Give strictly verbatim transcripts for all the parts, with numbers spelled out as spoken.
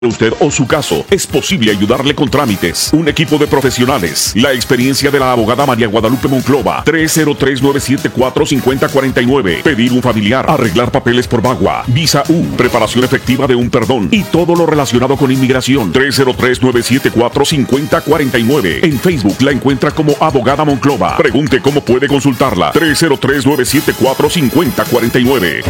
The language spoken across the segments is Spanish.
Usted o su caso, es posible ayudarle con trámites. Un equipo de profesionales. La experiencia de la abogada María Guadalupe Monclova. tres cero tres, nueve siete cuatro, cinco cero cuatro nueve. Pedir un familiar. Arreglar papeles por Bagua. Visa U. Preparación efectiva de un perdón. Y todo lo relacionado con inmigración. tres cero tres, nueve siete cuatro, cinco cero cuatro nueve. En Facebook la encuentra como abogada Monclova. Pregunte cómo puede consultarla. tres cero tres, nueve siete cuatro, cinco cero cuatro nueve.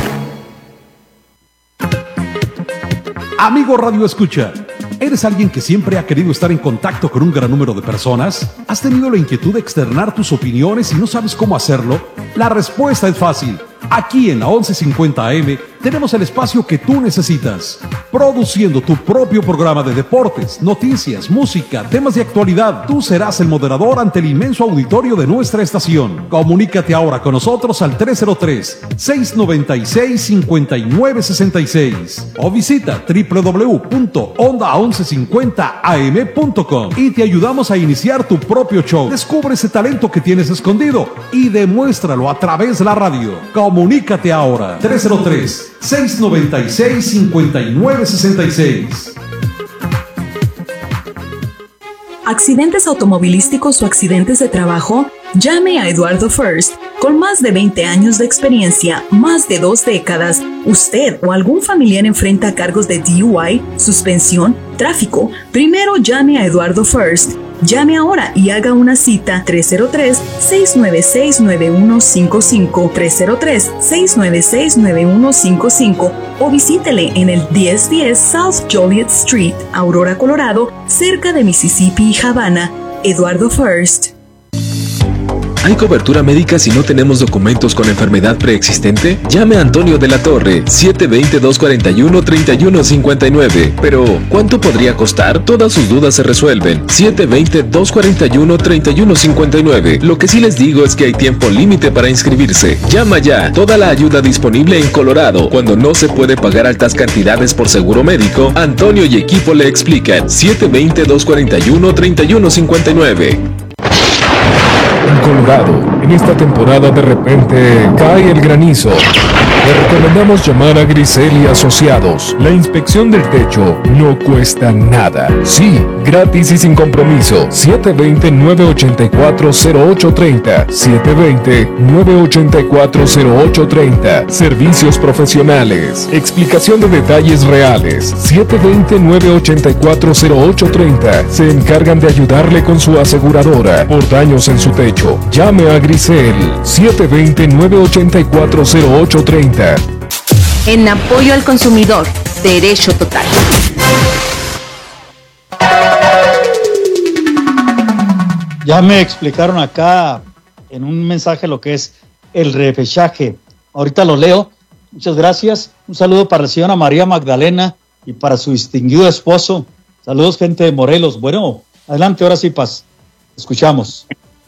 Amigo Radio Escucha, ¿eres alguien que siempre ha querido estar en contacto con un gran número de personas? ¿Has tenido la inquietud de externar tus opiniones y no sabes cómo hacerlo? La respuesta es fácil. Aquí en la once cincuenta A M tenemos el espacio que tú necesitas, produciendo tu propio programa de deportes, noticias, música, temas de actualidad. Tú serás el moderador ante el inmenso auditorio de nuestra estación. Comunícate ahora con nosotros al tres cero tres, seis nueve seis, cinco nueve seis seis o visita doble u doble u doble u punto onda once cincuenta a m punto com y te ayudamos a iniciar tu propio show. Descubre ese talento que tienes escondido y demuéstralo a través de la radio. Comunícate ahora, tres cero tres, seis nueve seis, cinco nueve seis seis. ¿Accidentes automovilísticos o accidentes de trabajo? Llame a Eduardo First. Con más de veinte años de experiencia, más de dos décadas, usted o algún familiar enfrenta cargos de D U I, suspensión, tráfico. Primero llame a Eduardo First. Llame ahora y haga una cita tres cero tres, seis nueve seis, nueve uno cinco cinco, tres cero tres, seis nueve seis, nueve uno cinco cinco o visítele en el diez diez South Joliet Street, Aurora, Colorado, cerca de Mississippi y Havana. Eduardo First. ¿Hay cobertura médica si no tenemos documentos con enfermedad preexistente? Llame a Antonio de la Torre, siete dos cero, dos cuatro uno, tres uno cinco nueve. Pero, ¿cuánto podría costar? Todas sus dudas se resuelven. siete dos cero, dos cuatro uno, tres uno cinco nueve. Lo que sí les digo es que hay tiempo límite para inscribirse. Llama ya. Toda la ayuda disponible en Colorado. Cuando no se puede pagar altas cantidades por seguro médico, Antonio y equipo le explican. siete dos cero, dos cuatro uno, tres uno cinco nueve. En Colorado, en esta temporada de repente cae el granizo. Le recomendamos llamar a Grisel y Asociados. La inspección del techo no cuesta nada. Sí, gratis y sin compromiso. siete dos cero, nueve ocho cuatro, cero ocho tres cero. siete dos cero, nueve ocho cuatro, cero ocho tres cero. Servicios profesionales. Explicación de detalles reales. siete dos cero, nueve ocho cuatro, cero ocho tres cero. Se encargan de ayudarle con su aseguradora por daños en su techo. Llame a Grisel. siete dos cero, nueve ocho cuatro, cero ocho tres cero. En apoyo al consumidor, Derecho Total. Ya me explicaron acá en un mensaje lo que es el repechaje. Ahorita lo leo. Muchas gracias. Un saludo para la señora María Magdalena y para su distinguido esposo. Saludos, gente de Morelos. Bueno, adelante, ahora sí, Paz. Escuchamos.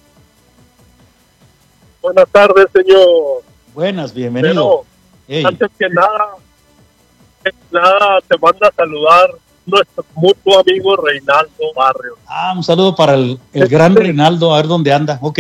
Buenas tardes, señor. Buenas, bienvenido. Pero, antes que nada, nada, te manda a saludar nuestro mutuo amigo Reinaldo Barrios. Ah, un saludo para el, el gran Reinaldo, a ver dónde anda. Ok.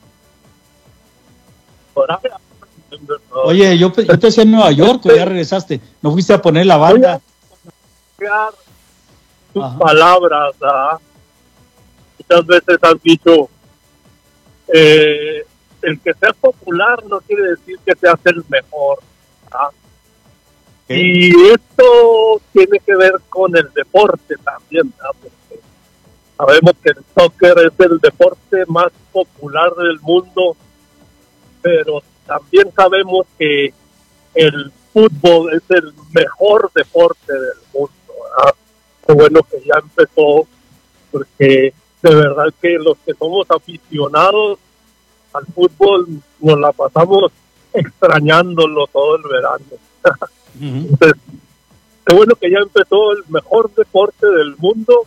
Oye, yo, yo te decía en Nueva York, ya regresaste. ¿No fuiste a poner la banda? Voy a tus Ajá. palabras, ¿ah? Muchas veces has dicho, eh, el que sea popular no quiere decir que seas el mejor, ¿ah? Y esto tiene que ver con el deporte también, ¿ah? Porque sabemos que el soccer es el deporte más popular del mundo, pero también sabemos que el fútbol es el mejor deporte del mundo, ¿ah? Qué bueno que ya empezó, porque de verdad que los que somos aficionados al fútbol nos la pasamos extrañándolo todo el verano. Uh-huh. Entonces, qué bueno que ya empezó el mejor deporte del mundo,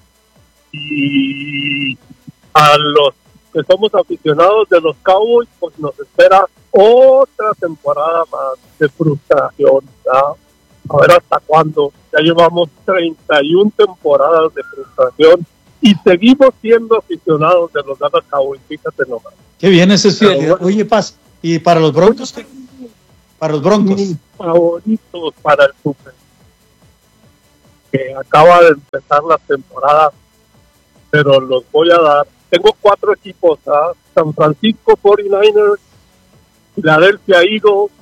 y a los que somos aficionados de los Cowboys, pues nos espera otra temporada más de frustración, ¿verdad? A ver hasta cuándo. Ya llevamos treinta y una temporadas de frustración y seguimos siendo aficionados de los Dallas Cowboys, fíjate nomás. Qué bien, ese es fiel. Oye, Paz, ¿y para los Broncos? Para los Broncos. Mis favoritos para el Super. que acaba de empezar la temporada, pero los voy a dar. Tengo cuatro equipos, ¿ah? San Francisco cuarenta y nueve ers, Philadelphia Eagles,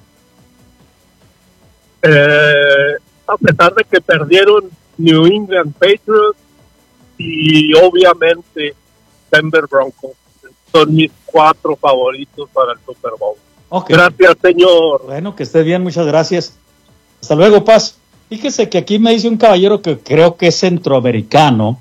eh, a pesar de que perdieron New England Patriots y obviamente Denver Broncos. Son mis cuatro favoritos para el Super Bowl. Okay. Gracias, señor. Bueno, que esté bien, muchas gracias. Hasta luego, Paz. Fíjese que aquí me dice un caballero que creo que es centroamericano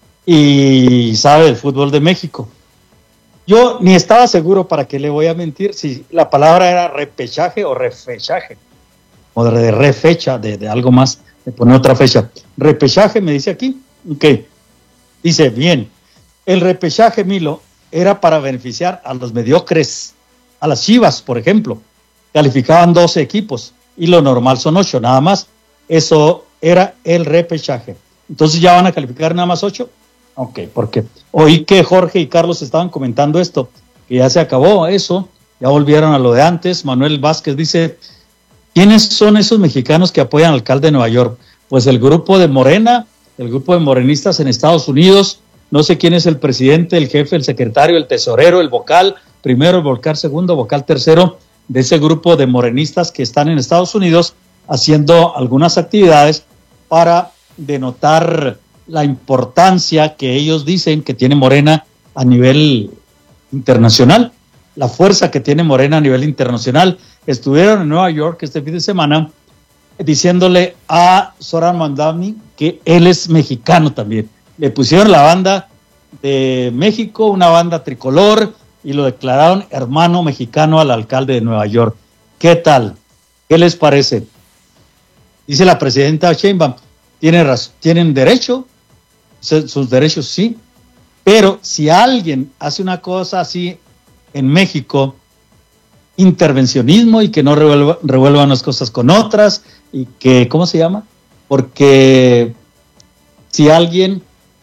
y sabe del fútbol de México. Yo ni estaba seguro, para qué le voy a mentir, si la palabra era repechaje o refechaje, o de refecha, de, de algo más, de poner otra fecha. Repechaje me dice aquí. Ok. Dice, bien, el repechaje, Milo, era para beneficiar a los mediocres, a las Chivas, por ejemplo. Calificaban doce equipos y lo normal son ocho, nada más. Eso era el repechaje. Entonces, ¿ya van a calificar nada más ocho? Ok, porque oí que Jorge y Carlos estaban comentando esto, que ya se acabó eso, ya volvieron a lo de antes. Manuel Vázquez dice, ¿quiénes son esos mexicanos que apoyan al alcalde de Nueva York? Pues el grupo de Morena, el grupo de morenistas en Estados Unidos. No sé quién es el presidente, el jefe, el secretario, el tesorero, el vocal primero, el vocal segundo, vocal tercero de ese grupo de morenistas que están en Estados Unidos haciendo algunas actividades para denotar la importancia que ellos dicen que tiene Morena a nivel internacional, la fuerza que tiene Morena a nivel internacional. Estuvieron en Nueva York este fin de semana diciéndole a Zoran Mandani que él es mexicano también. Le pusieron la banda de México, una banda tricolor, y lo declararon hermano mexicano al alcalde de Nueva York. ¿Qué tal? ¿Qué les parece? Dice la presidenta Sheinbaum, tiene razón, tienen derecho, sus derechos sí, pero si alguien hace una cosa así en México, intervencionismo y que no revuelva, revuelvan las cosas con otras, y que, ¿cómo se llama? Porque si alguien,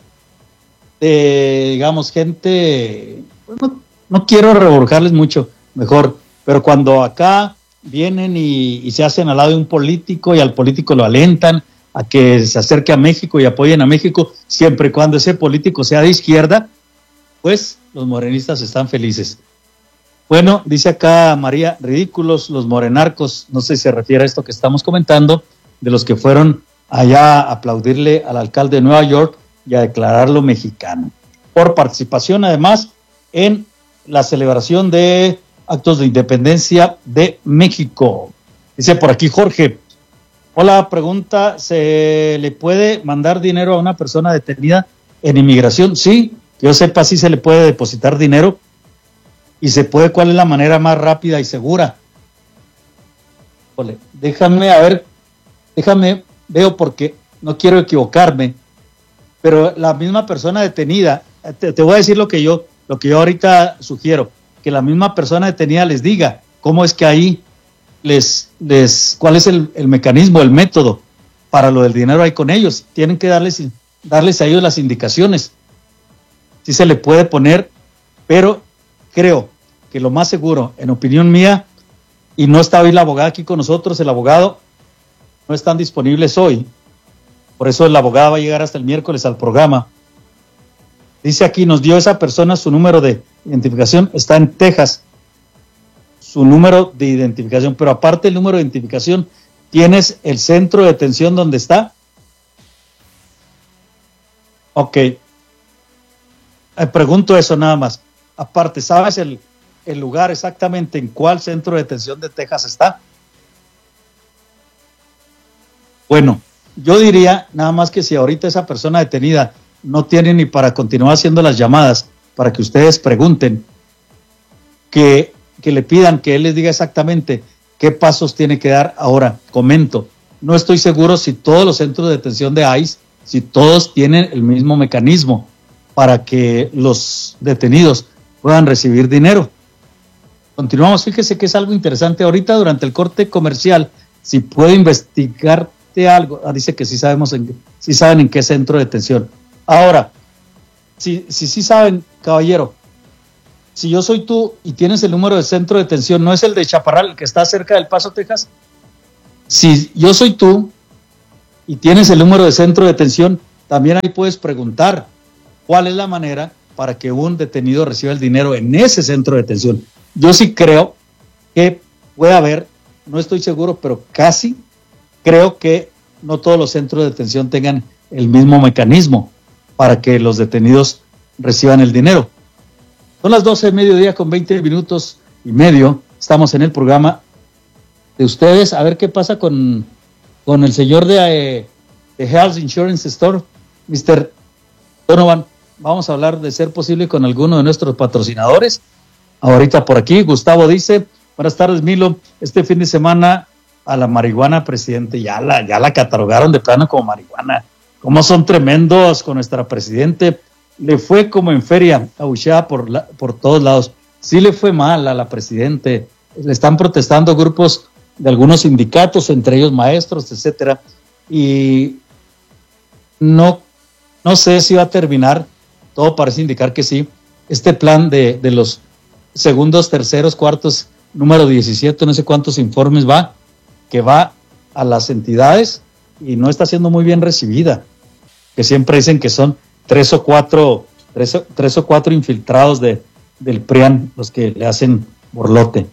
eh, digamos, gente, pues no, no quiero reborjarles mucho, mejor, pero cuando acá vienen y, y se hacen al lado de un político y al político lo alentan a que se acerque a México y apoyen a México, siempre y cuando ese político sea de izquierda, pues los morenistas están felices. Bueno, dice acá María, ridículos los morenarcos, no sé si se refiere a esto que estamos comentando, de los que fueron allá a aplaudirle al alcalde de Nueva York y a declararlo mexicano, por participación además en la celebración de actos de independencia de México. Dice por aquí Jorge, hola, pregunta, ¿se le puede mandar dinero a una persona detenida en inmigración? Sí, que yo sepa, sí se le puede depositar dinero. Y se puede, ¿cuál es la manera más rápida y segura? Ole, déjame, a ver, déjame, veo porque no quiero equivocarme, pero la misma persona detenida, te, te voy a decir lo que yo, lo que yo ahorita sugiero, que la misma persona detenida les diga cómo es que ahí les, les cuál es el, el mecanismo, el método para lo del dinero ahí con ellos. Tienen que darles, darles a ellos las indicaciones. Sí se le puede poner, pero creo que lo más seguro, en opinión mía, y no está hoy la abogada aquí con nosotros, el abogado no están disponibles hoy, por eso la abogada va a llegar hasta el miércoles al programa. Dice aquí, nos dio esa persona su número de identificación, está en Texas, su número de identificación, pero aparte del número de identificación, ¿tienes el centro de detención donde está? Ok, eh, pregunto eso nada más. Aparte, ¿sabes el, el lugar exactamente en cuál centro de detención de Texas está? Bueno, yo diría nada más que si ahorita esa persona detenida no tiene ni para continuar haciendo las llamadas, para que ustedes pregunten, que, que le pidan que él les diga exactamente qué pasos tiene que dar. Ahora, comento, no estoy seguro si todos los centros de detención de ICE, si todos tienen el mismo mecanismo para que los detenidos puedan recibir dinero. Continuamos, fíjese que es algo interesante. Ahorita durante el corte comercial, si puedo investigarte algo, ah, dice que sí sabemos en, sí saben en qué centro de detención. Ahora, si sí si, si saben, caballero, si yo soy tú y tienes el número de centro de detención, ¿no es el de Chaparral, el que está cerca del Paso, Texas? Si yo soy tú y tienes el número de centro de detención, también ahí puedes preguntar cuál es la manera para que un detenido reciba el dinero en ese centro de detención. Yo sí creo que puede haber, no estoy seguro, pero casi creo que no todos los centros de detención tengan el mismo mecanismo para que los detenidos reciban el dinero. Son las doce de mediodía con veinte minutos y medio. Estamos en el programa de ustedes. A ver qué pasa con, con el señor de, eh, de Health Insurance Store, mister Donovan. Vamos a hablar de ser posible con alguno de nuestros patrocinadores. Ahorita por aquí, Gustavo dice, buenas tardes, Milo. Este fin de semana a la marihuana, presidente, ya la, ya la catalogaron de plano como marihuana. ¿Cómo son tremendos con nuestra presidente? Le fue como en feria, abucheada por, la, por todos lados. Sí le fue mal a la presidente. Le están protestando grupos de algunos sindicatos, entre ellos maestros, etcétera. Y no, no sé si va a terminar, todo parece indicar que sí, este plan de, de los segundos, terceros, cuartos, número diecisiete, no sé cuántos informes va, que va a las entidades y no está siendo muy bien recibida, que siempre dicen que son tres o cuatro, tres, o, tres o cuatro infiltrados de, del P R I A N los que le hacen borlote.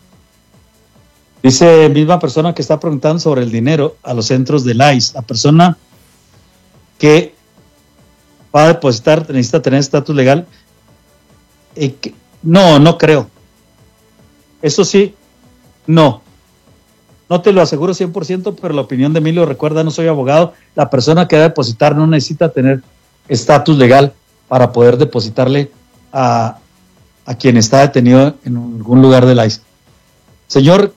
Dice misma persona que está preguntando sobre el dinero a los centros del I C E, la persona que va a depositar necesita tener estatus legal. Eh, que, no, no creo. Eso sí, no. No te lo aseguro cien por ciento, pero la opinión de Emilio, recuerda, no soy abogado, la persona que va a depositar no necesita tener estatus legal para poder depositarle a, a quien está detenido en algún lugar del I C E. Señor,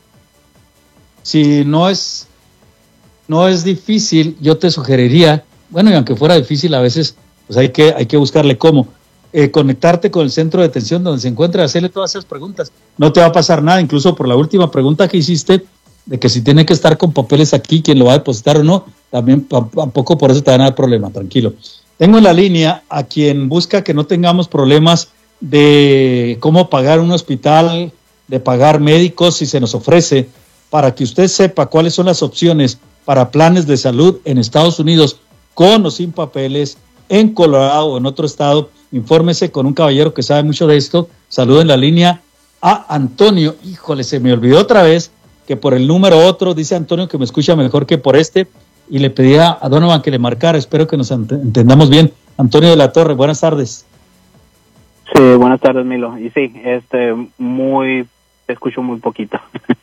si no es, no es difícil, yo te sugeriría, bueno, y aunque fuera difícil, a veces pues hay que, hay que buscarle cómo, eh, conectarte con el centro de detención donde se encuentra, hacerle todas esas preguntas. No te va a pasar nada, incluso por la última pregunta que hiciste, de que si tiene que estar con papeles aquí, quién lo va a depositar o no, también tampoco por eso te van a dar problema, tranquilo. Tengo en la línea a quien busca que no tengamos problemas de cómo pagar un hospital, de pagar médicos si se nos ofrece, para que usted sepa cuáles son las opciones para planes de salud en Estados Unidos, con o sin papeles, en Colorado o en otro estado. Infórmese con un caballero que sabe mucho de esto. Saludo en la línea a Antonio. Híjole, se me olvidó otra vez que por el número otro, dice Antonio que me escucha mejor que por este, y le pedía a Donovan que le marcara. Espero que nos ent- entendamos bien. Antonio de la Torre, buenas tardes. Sí, buenas tardes, Milo. Y sí, este, muy, te escucho muy poquito.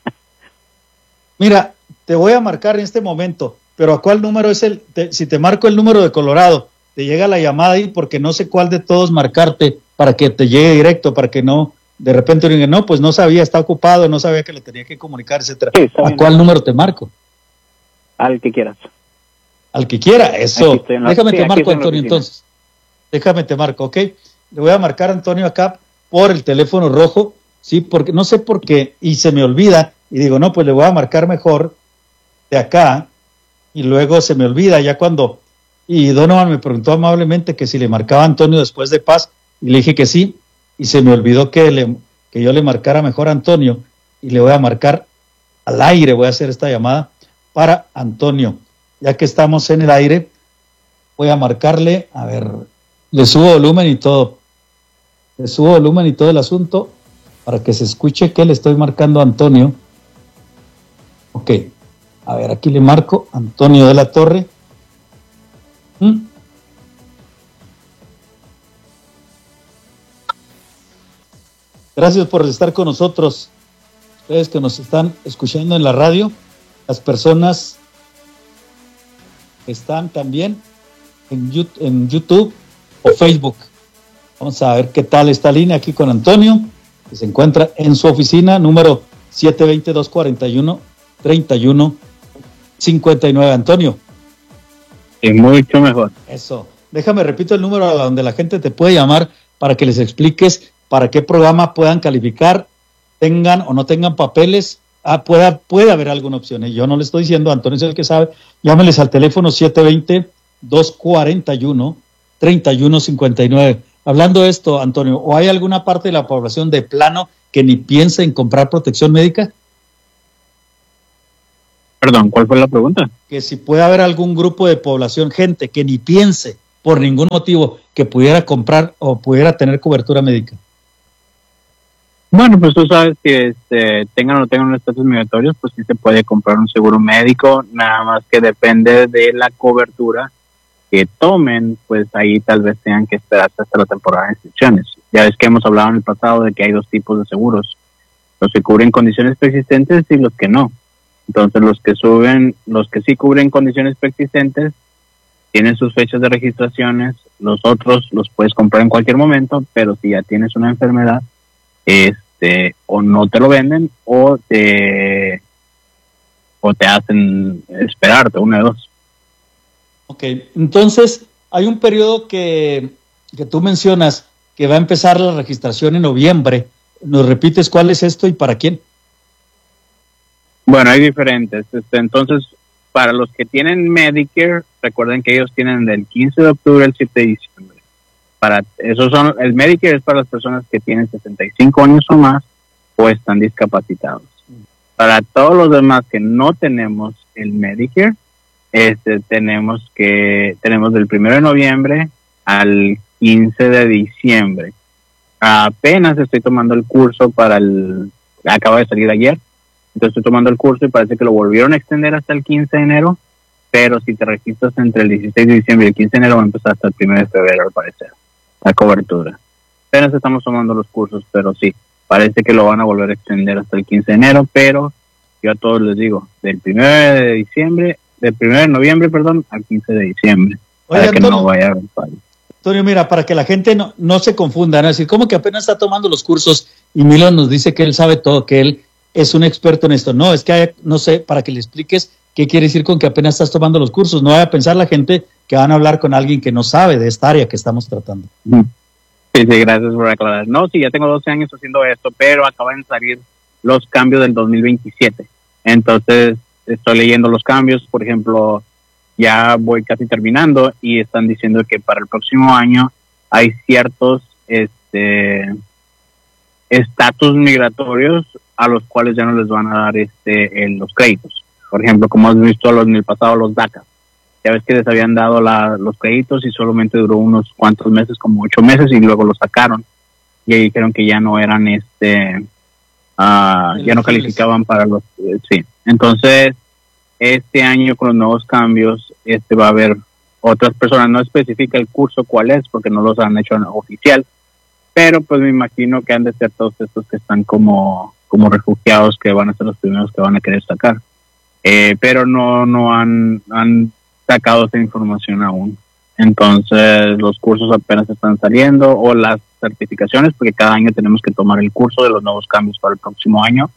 Mira, te voy a marcar en este momento, pero ¿a cuál número es el? Te, si te marco el número de Colorado, te llega la llamada ahí porque no sé cuál de todos marcarte para que te llegue directo, para que no, de repente digan, no, pues no sabía, está ocupado, no sabía que le tenía que comunicar, etcétera. Sí, ¿a cuál número te marco? Al que quieras. Al que quiera, eso. La, Déjame sí, te marco, Antonio, entonces. Déjame te marco, ¿ok? Le voy a marcar a Antonio acá por el teléfono rojo, sí, porque no sé por qué, y se me olvida, y digo, no, pues le voy a marcar mejor de acá, y luego se me olvida ya cuando, y Donovan me preguntó amablemente que si le marcaba a Antonio después de Paz, y le dije que sí, y se me olvidó que, le, que yo le marcara mejor a Antonio, y le voy a marcar al aire, voy a hacer esta llamada para Antonio. Ya que estamos en el aire, voy a marcarle, a ver, le subo volumen y todo, le subo volumen y todo el asunto para que se escuche que le estoy marcando a Antonio. Ok, a ver, aquí le marco Antonio de la Torre. ¿Mm? Gracias por estar con nosotros, ustedes que nos están escuchando en la radio, las personas están también en YouTube, en YouTube o Facebook. Vamos a ver qué tal esta línea aquí con Antonio, que se encuentra en su oficina, número siete dos cero, dos cuatro uno, tres uno cinco nueve. Antonio. Sí, mucho mejor. Eso. Déjame, repito el número a donde la gente te puede llamar para que les expliques para qué programa puedan calificar, tengan o no tengan papeles. Ah, puede, puede haber alguna opción, ¿eh? Yo no le estoy diciendo, Antonio es el que sabe. Llámenles al teléfono siete dos cero, dos cuatro uno, tres uno cinco nueve. Hablando de esto, Antonio, ¿o hay alguna parte de la población de plano que ni piensa en comprar protección médica? Perdón, ¿cuál fue la pregunta? Que si puede haber algún grupo de población, gente que ni piense por ningún motivo que pudiera comprar o pudiera tener cobertura médica. Bueno, pues tú sabes que este, tengan o no tengan un estatus migratorio, pues sí se puede comprar un seguro médico, nada más que depende de la cobertura que tomen, pues ahí tal vez tengan que esperarse hasta la temporada de inscripciones. Ya ves que hemos hablado en el pasado de que hay dos tipos de seguros, los que cubren condiciones preexistentes y los que no. Entonces los que suben, los que sí cubren condiciones preexistentes tienen sus fechas de registraciones, los otros los puedes comprar en cualquier momento, pero si ya tienes una enfermedad, este, o no te lo venden o te o te hacen esperarte, una de dos. Ok, entonces hay un periodo que, que tú mencionas que va a empezar la registración en noviembre. ¿Nos repites cuál es esto y para quién? Bueno, hay diferentes. Este, entonces, para los que tienen Medicare, recuerden que ellos tienen del quince de octubre al siete de diciembre. Para esos son, el Medicare es para las personas que tienen sesenta y cinco años o más o están discapacitados. Para todos los demás que no tenemos el Medicare, este, tenemos que tenemos del primero de noviembre al quince de diciembre. Apenas estoy tomando el curso para el, acaba de salir ayer. Entonces estoy tomando el curso y parece que lo volvieron a extender hasta el quince de enero, pero si te registras entre el dieciséis de diciembre y el quince de enero va a empezar hasta el primero de febrero al parecer, la cobertura. Apenas estamos tomando los cursos, pero sí, parece que lo van a volver a extender hasta el quince de enero, pero yo a todos les digo, del primero de diciembre, del primero de noviembre, perdón, al quince de diciembre, Oye, para que Antonio, no vaya a haber fallo. Antonio, mira, para que la gente no, no se confunda, ¿no? Es decir, como que apenas está tomando los cursos y Milo nos dice que él sabe todo, que él es un experto en esto. No, es que hay, no sé, para que le expliques qué quiere decir con que apenas estás tomando los cursos. No vaya a pensar la gente que van a hablar con alguien que no sabe de esta área que estamos tratando. Sí, sí, gracias por aclarar. No, sí, ya tengo doce años haciendo esto, pero acaban de salir los cambios del dos mil veintisiete. Entonces, estoy leyendo los cambios. Por ejemplo, ya voy casi terminando y están diciendo que para el próximo año hay ciertos este estatus migratorios a los cuales ya no les van a dar este en los créditos. Por ejemplo, como has visto los, en el pasado, los DACA. Ya ves que les habían dado la, los créditos y solamente duró unos cuantos meses, como ocho meses, y luego los sacaron. Y ahí dijeron que ya no eran, este, uh, ya no calificaban para los, eh, sí. Entonces, este año con los nuevos cambios, este va a haber otras personas, no especifica el curso cuál es, porque no los han hecho oficial, pero pues me imagino que han de ser todos estos que están como, como refugiados, que van a ser los primeros que van a querer sacar. Eh, pero no, no han, han sacado esa información aún. Entonces los cursos apenas están saliendo, o las certificaciones, porque cada año tenemos que tomar el curso de los nuevos cambios para el próximo año.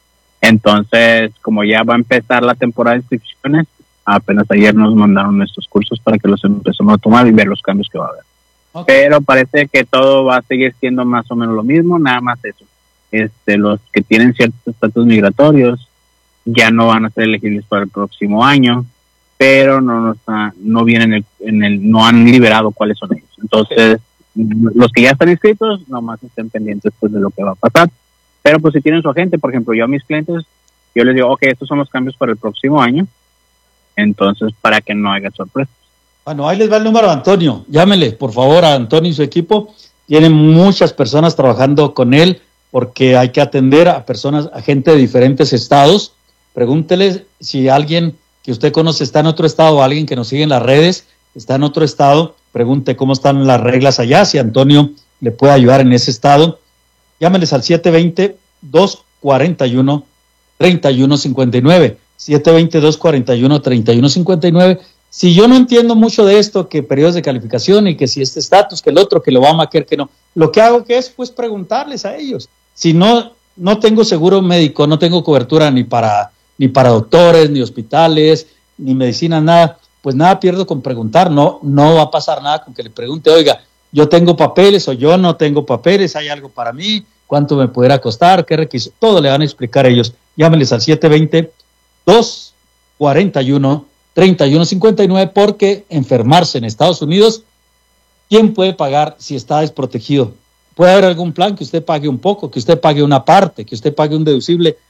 Entonces, como ya va a empezar la temporada de inscripciones, apenas ayer nos mandaron nuestros cursos para que los empecemos a tomar y ver los cambios que va a haber. Okay. Pero parece que todo va a seguir siendo más o menos lo mismo, nada más eso. Este, los que tienen ciertos estatus migratorios ya no van a ser elegibles para el próximo año, pero no no, está, no vienen en el, en el, no han liberado cuáles son ellos. Entonces, okay, los que ya están inscritos, nomás estén pendientes pues de lo que va a pasar. Pero pues si tienen su agente, por ejemplo, yo a mis clientes, yo les digo, ok, estos son los cambios para el próximo año, entonces para que no haya sorpresas. Bueno, ahí les va el número a Antonio. Llámele, por favor, a Antonio y su equipo. Tienen muchas personas trabajando con él porque hay que atender a personas, a gente de diferentes estados. Pregúntele si alguien que usted conoce está en otro estado o alguien que nos sigue en las redes está en otro estado. Pregunte cómo están las reglas allá, si Antonio le puede ayudar en ese estado. Llámeles al siete dos cero, dos cuatro uno, tres uno cinco nueve. siete dos cero, dos cuatro uno, tres uno cinco nueve. Si yo no entiendo mucho de esto, que periodos de calificación y que si este estatus, que el otro, que lo va a querer, que no, lo que hago que es pues preguntarles a ellos. Si no, no tengo seguro médico, no tengo cobertura ni para, ni para doctores, ni hospitales, ni medicina, nada, pues nada pierdo con preguntar. No, no va a pasar nada con que le pregunte, oiga, yo tengo papeles o yo no tengo papeles, hay algo para mí, cuánto me pudiera costar, qué requisitos, todo le van a explicar a ellos. Llámenles al siete dos cero, dos cuatro uno, tres uno cinco nueve, porque enfermarse en Estados Unidos, ¿quién puede pagar si está desprotegido? Puede haber algún plan que usted pague un poco, que usted pague una parte, que usted pague un deducible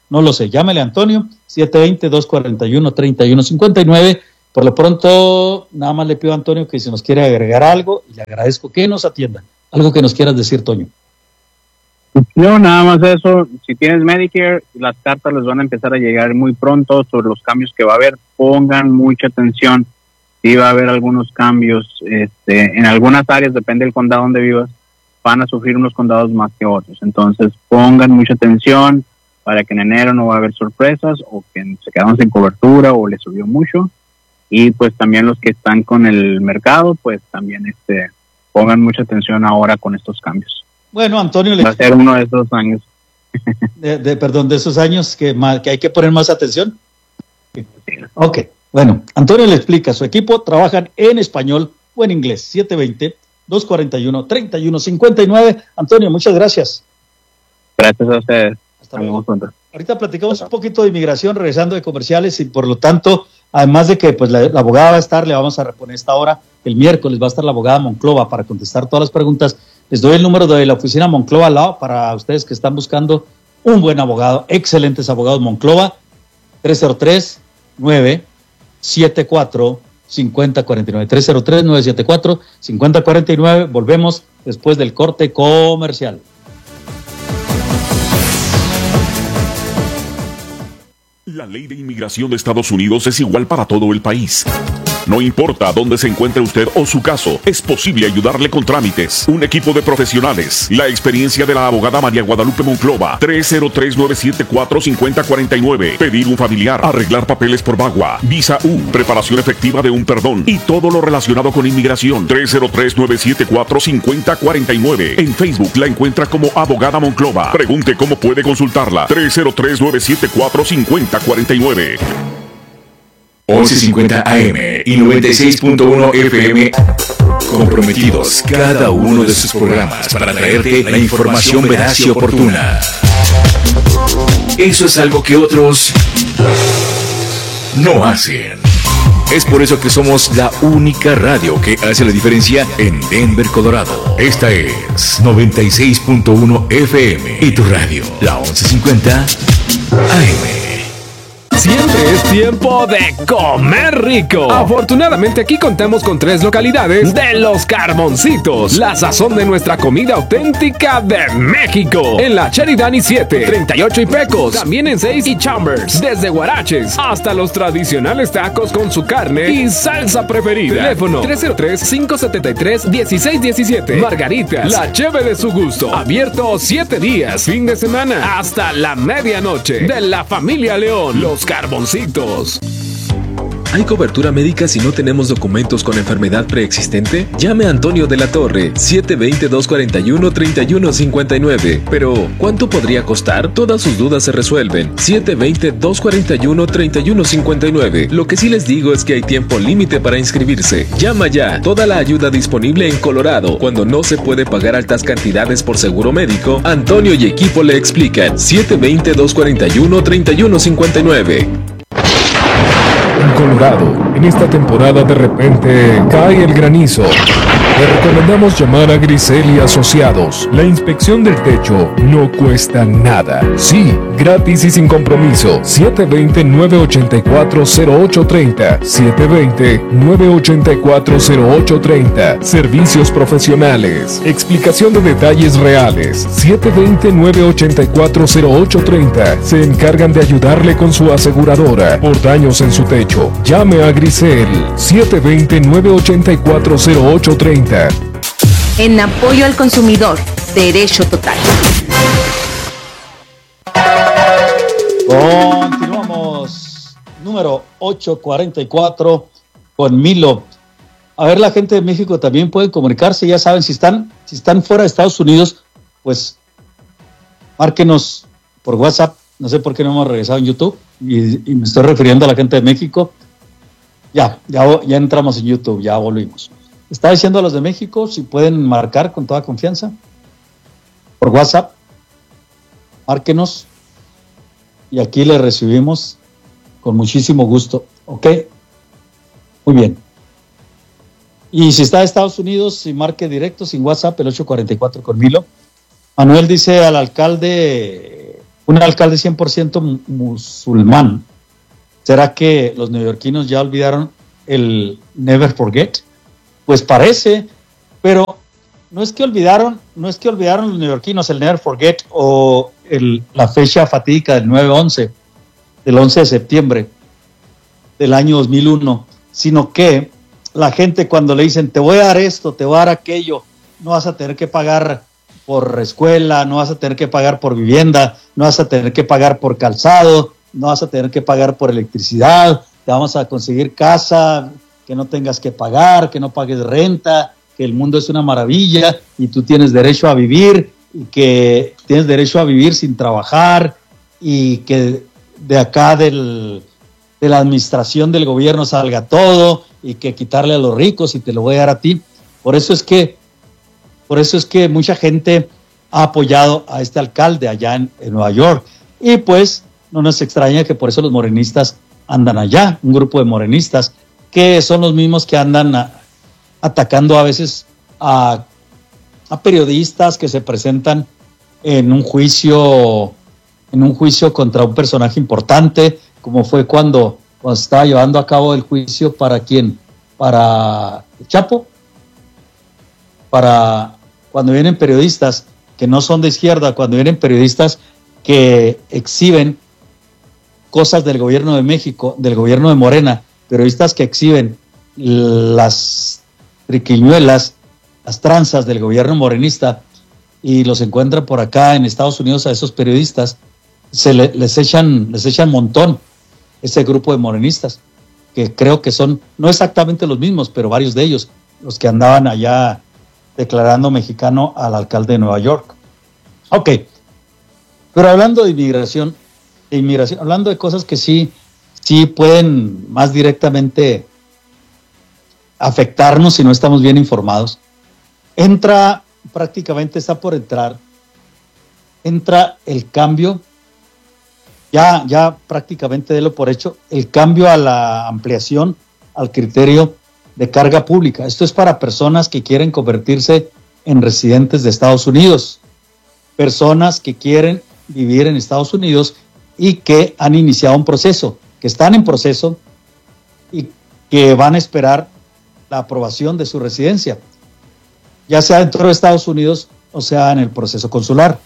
No lo sé. Llámele a Antonio, siete dos cero, dos cuatro uno, tres uno cinco nueve. Por lo pronto, nada más le pido a Antonio que si nos quiere agregar algo, y le agradezco que nos atienda. Algo que nos quieras decir, Toño. Yo nada más eso, si tienes Medicare, las cartas les van a empezar a llegar muy pronto sobre los cambios que va a haber. Pongan mucha atención. Sí va a haber algunos cambios, este, en algunas áreas, depende del condado donde vivas, van a sufrir unos condados más que otros. Entonces pongan mucha atención para que en enero no va a haber sorpresas o que se quedaron sin cobertura o le subió mucho. Y pues también los que están con el mercado, pues también este pongan mucha atención ahora con estos cambios. Bueno, Antonio, le... va a ser uno de esos años. de, de, perdón, de esos años que, más, que hay que poner más atención. Ok, bueno, Antonio le explica, su equipo trabajan en español o en inglés, siete dos cero, dos cuatro uno, tres uno cinco nueve. Antonio, muchas gracias. Gracias a ustedes. Hasta luego. Ahorita platicamos un poquito de inmigración, regresando de comerciales, y por lo tanto, además de que pues la, la abogada va a estar, le vamos a reponer esta hora, el miércoles va a estar la abogada Monclova para contestar todas las preguntas. Les doy el número de la oficina Monclova Law para ustedes que están buscando un buen abogado, excelentes abogados Monclova, tres cero tres, nueve siete cuatro, cinco cero cuatro nueve, tres cero tres, nueve siete cuatro, cinco cero cuatro nueve. Volvemos después del corte comercial. La ley de inmigración de Estados Unidos es igual para todo el país. No importa dónde se encuentre usted o su caso, es posible ayudarle con trámites. Un equipo de profesionales. La experiencia de la abogada María Guadalupe Monclova. tres cero tres, nueve siete cuatro, cinco cero cuatro nueve. Pedir un familiar. Arreglar papeles por VAWA. Visa U. Preparación efectiva de un perdón. Y todo lo relacionado con inmigración. tres cero tres, nueve siete cuatro, cinco cero cuatro nueve. En Facebook la encuentra como Abogada Monclova. Pregunte cómo puede consultarla. tres cero tres, nueve siete cuatro, cinco cero cuatro nueve. once cincuenta A M y noventa y seis punto uno F M, comprometidos cada uno de sus programas para traerte la información veraz y oportuna. Eso es algo que otros no hacen. Es por eso que somos la única radio que hace la diferencia en Denver, Colorado. Esta es noventa y seis punto uno F M y tu radio, la once cincuenta A M. Siempre es tiempo de comer rico. Afortunadamente aquí contamos con tres localidades de Los Carboncitos, la sazón de nuestra comida auténtica de México. En la Sheridan y siete, treinta y ocho y Pecos, también en seis y Chambers, desde Huaraches hasta los tradicionales tacos con su carne y salsa preferida. Teléfono tres cero tres, cinco siete tres, uno seis uno siete. Margaritas, la cheve de su gusto. Abierto siete días, fin de semana, hasta la medianoche. De la familia León, Los Carboncitos. ¿Hay cobertura médica si no tenemos documentos con enfermedad preexistente? Llame a Antonio de la Torre, siete dos cero, dos cuatro uno, tres uno cinco nueve. Pero, ¿cuánto podría costar? Todas sus dudas se resuelven. siete dos cero, dos cuatro uno, tres uno cinco nueve. Lo que sí les digo es que hay tiempo límite para inscribirse. Llama ya. Toda la ayuda disponible en Colorado. Cuando no se puede pagar altas cantidades por seguro médico, Antonio y equipo le explican. siete dos cero, dos cuatro uno, tres uno cinco nueve. En Colorado, en esta temporada de repente cae el granizo. Le recomendamos llamar a Grisel y Asociados. La inspección del techo no cuesta nada. Sí, gratis y sin compromiso. siete dos cero, nueve ocho cuatro, cero ocho tres cero. siete dos cero, nueve ocho cuatro, cero ocho tres cero. Servicios profesionales. Explicación de detalles reales. siete dos cero, nueve ocho cuatro, cero ocho tres cero. Se encargan de ayudarle con su aseguradora por daños en su techo. Llame a Grisel. siete dos cero, nueve ocho cuatro, cero ocho tres cero. En apoyo al consumidor, derecho total. Continuamos. Número ochocientos cuarenta y cuatro con Milo. A ver, la gente de México también puede comunicarse. Ya saben, si están, si están fuera de Estados Unidos, pues márquenos por WhatsApp. No sé por qué no hemos regresado en YouTube. Y, y me estoy refiriendo a la gente de México. Ya, ya, ya entramos en YouTube, ya volvimos. Está diciendo a los de México si pueden marcar con toda confianza por WhatsApp. Márquenos y aquí le recibimos con muchísimo gusto. ¿Ok? Muy bien. Y si está de Estados Unidos, si marque directo sin WhatsApp, el ochocientos cuarenta y cuatro con Milo. Manuel dice al alcalde un alcalde cien por ciento musulmán. ¿Será que los neoyorquinos ya olvidaron el Never Forget? Pues parece, pero no es que olvidaron, no es que olvidaron los neoyorquinos el Never Forget o el, la fecha fatídica del nueve once, del once de septiembre del año dos mil uno, sino que la gente cuando le dicen te voy a dar esto, te voy a dar aquello, no vas a tener que pagar por escuela, no vas a tener que pagar por vivienda, no vas a tener que pagar por calzado, no vas a tener que pagar por electricidad, te vamos a conseguir casa, que no tengas que pagar, que no pagues renta, que el mundo es una maravilla y tú tienes derecho a vivir y que tienes derecho a vivir sin trabajar y que de acá del, de la administración del gobierno salga todo y que quitarle a los ricos y te lo voy a dar a ti. Por eso es que, por eso es que mucha gente ha apoyado a este alcalde allá en, en Nueva York y pues no nos extraña que por eso los morenistas andan allá, un grupo de morenistas que son los mismos que andan a, atacando a veces a, a periodistas que se presentan en un juicio en un juicio contra un personaje importante, como fue cuando, cuando estaba llevando a cabo el juicio para quién, para Chapo, para cuando vienen periodistas que no son de izquierda, cuando vienen periodistas que exhiben cosas del gobierno de México, del gobierno de Morena, periodistas que exhiben las triquiñuelas, las tranzas del gobierno morenista y los encuentran por acá en Estados Unidos a esos periodistas, se le, les echan les echan montón ese grupo de morenistas, que creo que son no exactamente los mismos, pero varios de ellos, los que andaban allá declarando mexicano al alcalde de Nueva York. Ok, pero hablando de inmigración, de inmigración, hablando de cosas que sí, sí pueden más directamente afectarnos si no estamos bien informados, entra, prácticamente está por entrar, entra el cambio, ya, ya prácticamente délo por hecho, el cambio a la ampliación al criterio de carga pública. Esto es para personas que quieren convertirse en residentes de Estados Unidos, personas que quieren vivir en Estados Unidos y que han iniciado un proceso, que están en proceso y que van a esperar la aprobación de su residencia, ya sea dentro de Estados Unidos o sea en el proceso consular.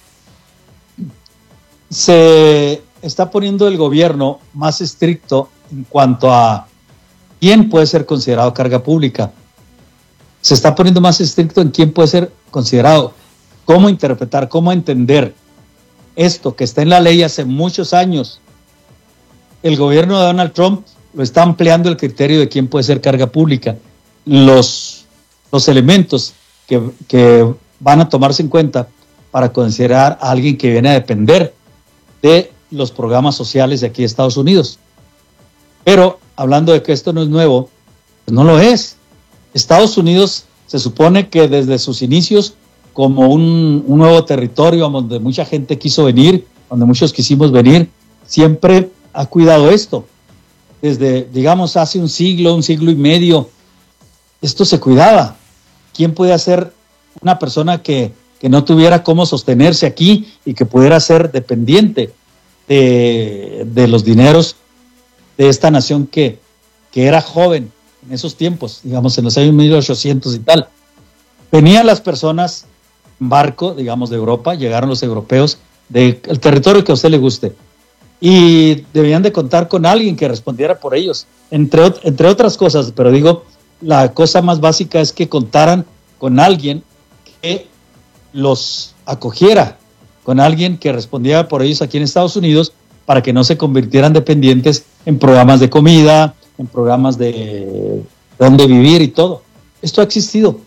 Se está poniendo el gobierno más estricto en cuanto a quién puede ser considerado carga pública. Se está poniendo más estricto en quién puede ser considerado, cómo interpretar, cómo entender esto que está en la ley hace muchos años. El gobierno de Donald Trump lo está ampliando el criterio de quién puede ser carga pública. Los, los elementos que, que van a tomarse en cuenta para considerar a alguien que viene a depender de los programas sociales de aquí de Estados Unidos. Pero hablando de que esto no es nuevo, pues no lo es. Estados Unidos se supone que desde sus inicios como un, un nuevo territorio donde mucha gente quiso venir, donde muchos quisimos venir, siempre ha cuidado esto. Desde, digamos, hace un siglo, un siglo y medio, esto se cuidaba. ¿Quién podía ser una persona que, que no tuviera cómo sostenerse aquí y que pudiera ser dependiente de, de los dineros de esta nación que, que era joven en esos tiempos, digamos, en los años mil ochocientos y tal? Venían las personas en barco, digamos, de Europa, llegaron los europeos del territorio que a usted le guste y debían de contar con alguien que respondiera por ellos, entre, entre otras cosas, pero digo, la cosa más básica es que contaran con alguien que los acogiera, con alguien que respondiera por ellos aquí en Estados Unidos para que no se convirtieran dependientes en programas de comida, en programas de dónde vivir y todo. Esto ha existido.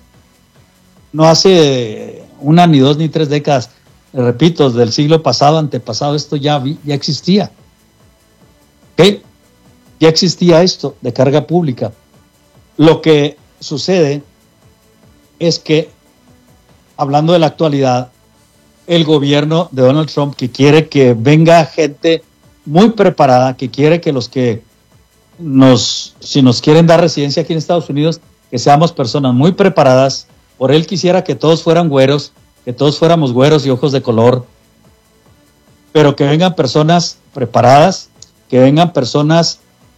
No hace una, ni dos, ni tres décadas, repito, del siglo pasado, antepasado, esto ya, vi, ya existía. ¿Ok? Ya existía esto de carga pública. Lo que sucede es que, hablando de la actualidad, el gobierno de Donald Trump, que quiere que venga gente muy preparada, que quiere que los que nos, si nos quieren dar residencia aquí en Estados Unidos, que seamos personas muy preparadas. Por él quisiera que todos fueran güeros, que todos fuéramos güeros y ojos de color, pero que vengan personas preparadas, que vengan personas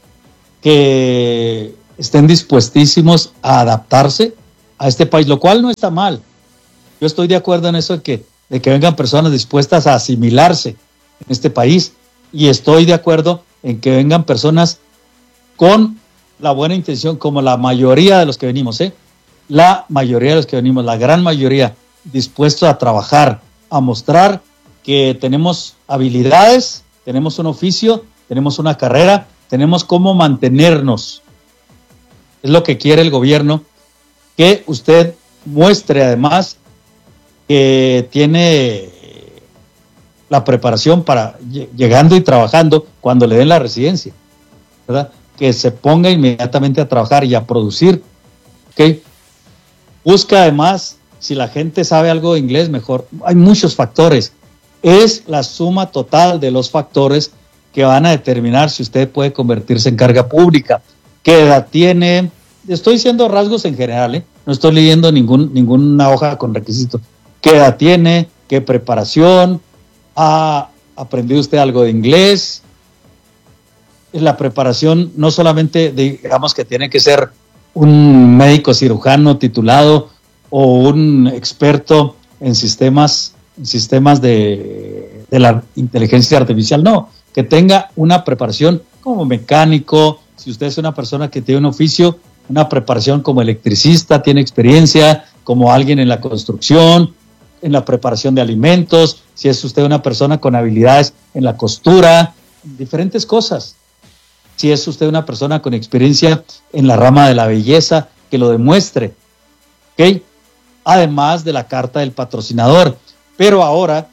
que estén dispuestísimos a adaptarse a este país, lo cual no está mal. Yo estoy de acuerdo en eso de que, de que vengan personas dispuestas a asimilarse en este país, y estoy de acuerdo en que vengan personas con la buena intención, como la mayoría de los que venimos, ¿eh? La mayoría de los que venimos, la gran mayoría, dispuestos a trabajar, a mostrar que tenemos habilidades, tenemos un oficio, tenemos una carrera, tenemos cómo mantenernos. Es lo que quiere el gobierno, que usted muestre además que tiene la preparación para llegando y trabajando cuando le den la residencia, ¿verdad? Que se ponga inmediatamente a trabajar y a producir, ¿ok? Busca además, si la gente sabe algo de inglés, mejor. Hay muchos factores. Es la suma total de los factores que van a determinar si usted puede convertirse en carga pública. ¿Qué edad tiene? Estoy diciendo rasgos en general, ¿eh? No estoy leyendo ningún, ninguna hoja con requisitos. ¿Qué edad tiene? ¿Qué preparación? ¿Ha aprendido usted algo de inglés? La preparación no solamente, digamos, que tiene que ser un médico cirujano titulado o un experto en sistemas, en sistemas de, de la inteligencia artificial, no, que tenga una preparación como mecánico. Si usted es una persona que tiene un oficio, una preparación como electricista, tiene experiencia, como alguien en la construcción, en la preparación de alimentos, si es usted una persona con habilidades en la costura, diferentes cosas. Si es usted una persona con experiencia en la rama de la belleza, que lo demuestre, ¿ok? Además de la carta del patrocinador. Pero ahora,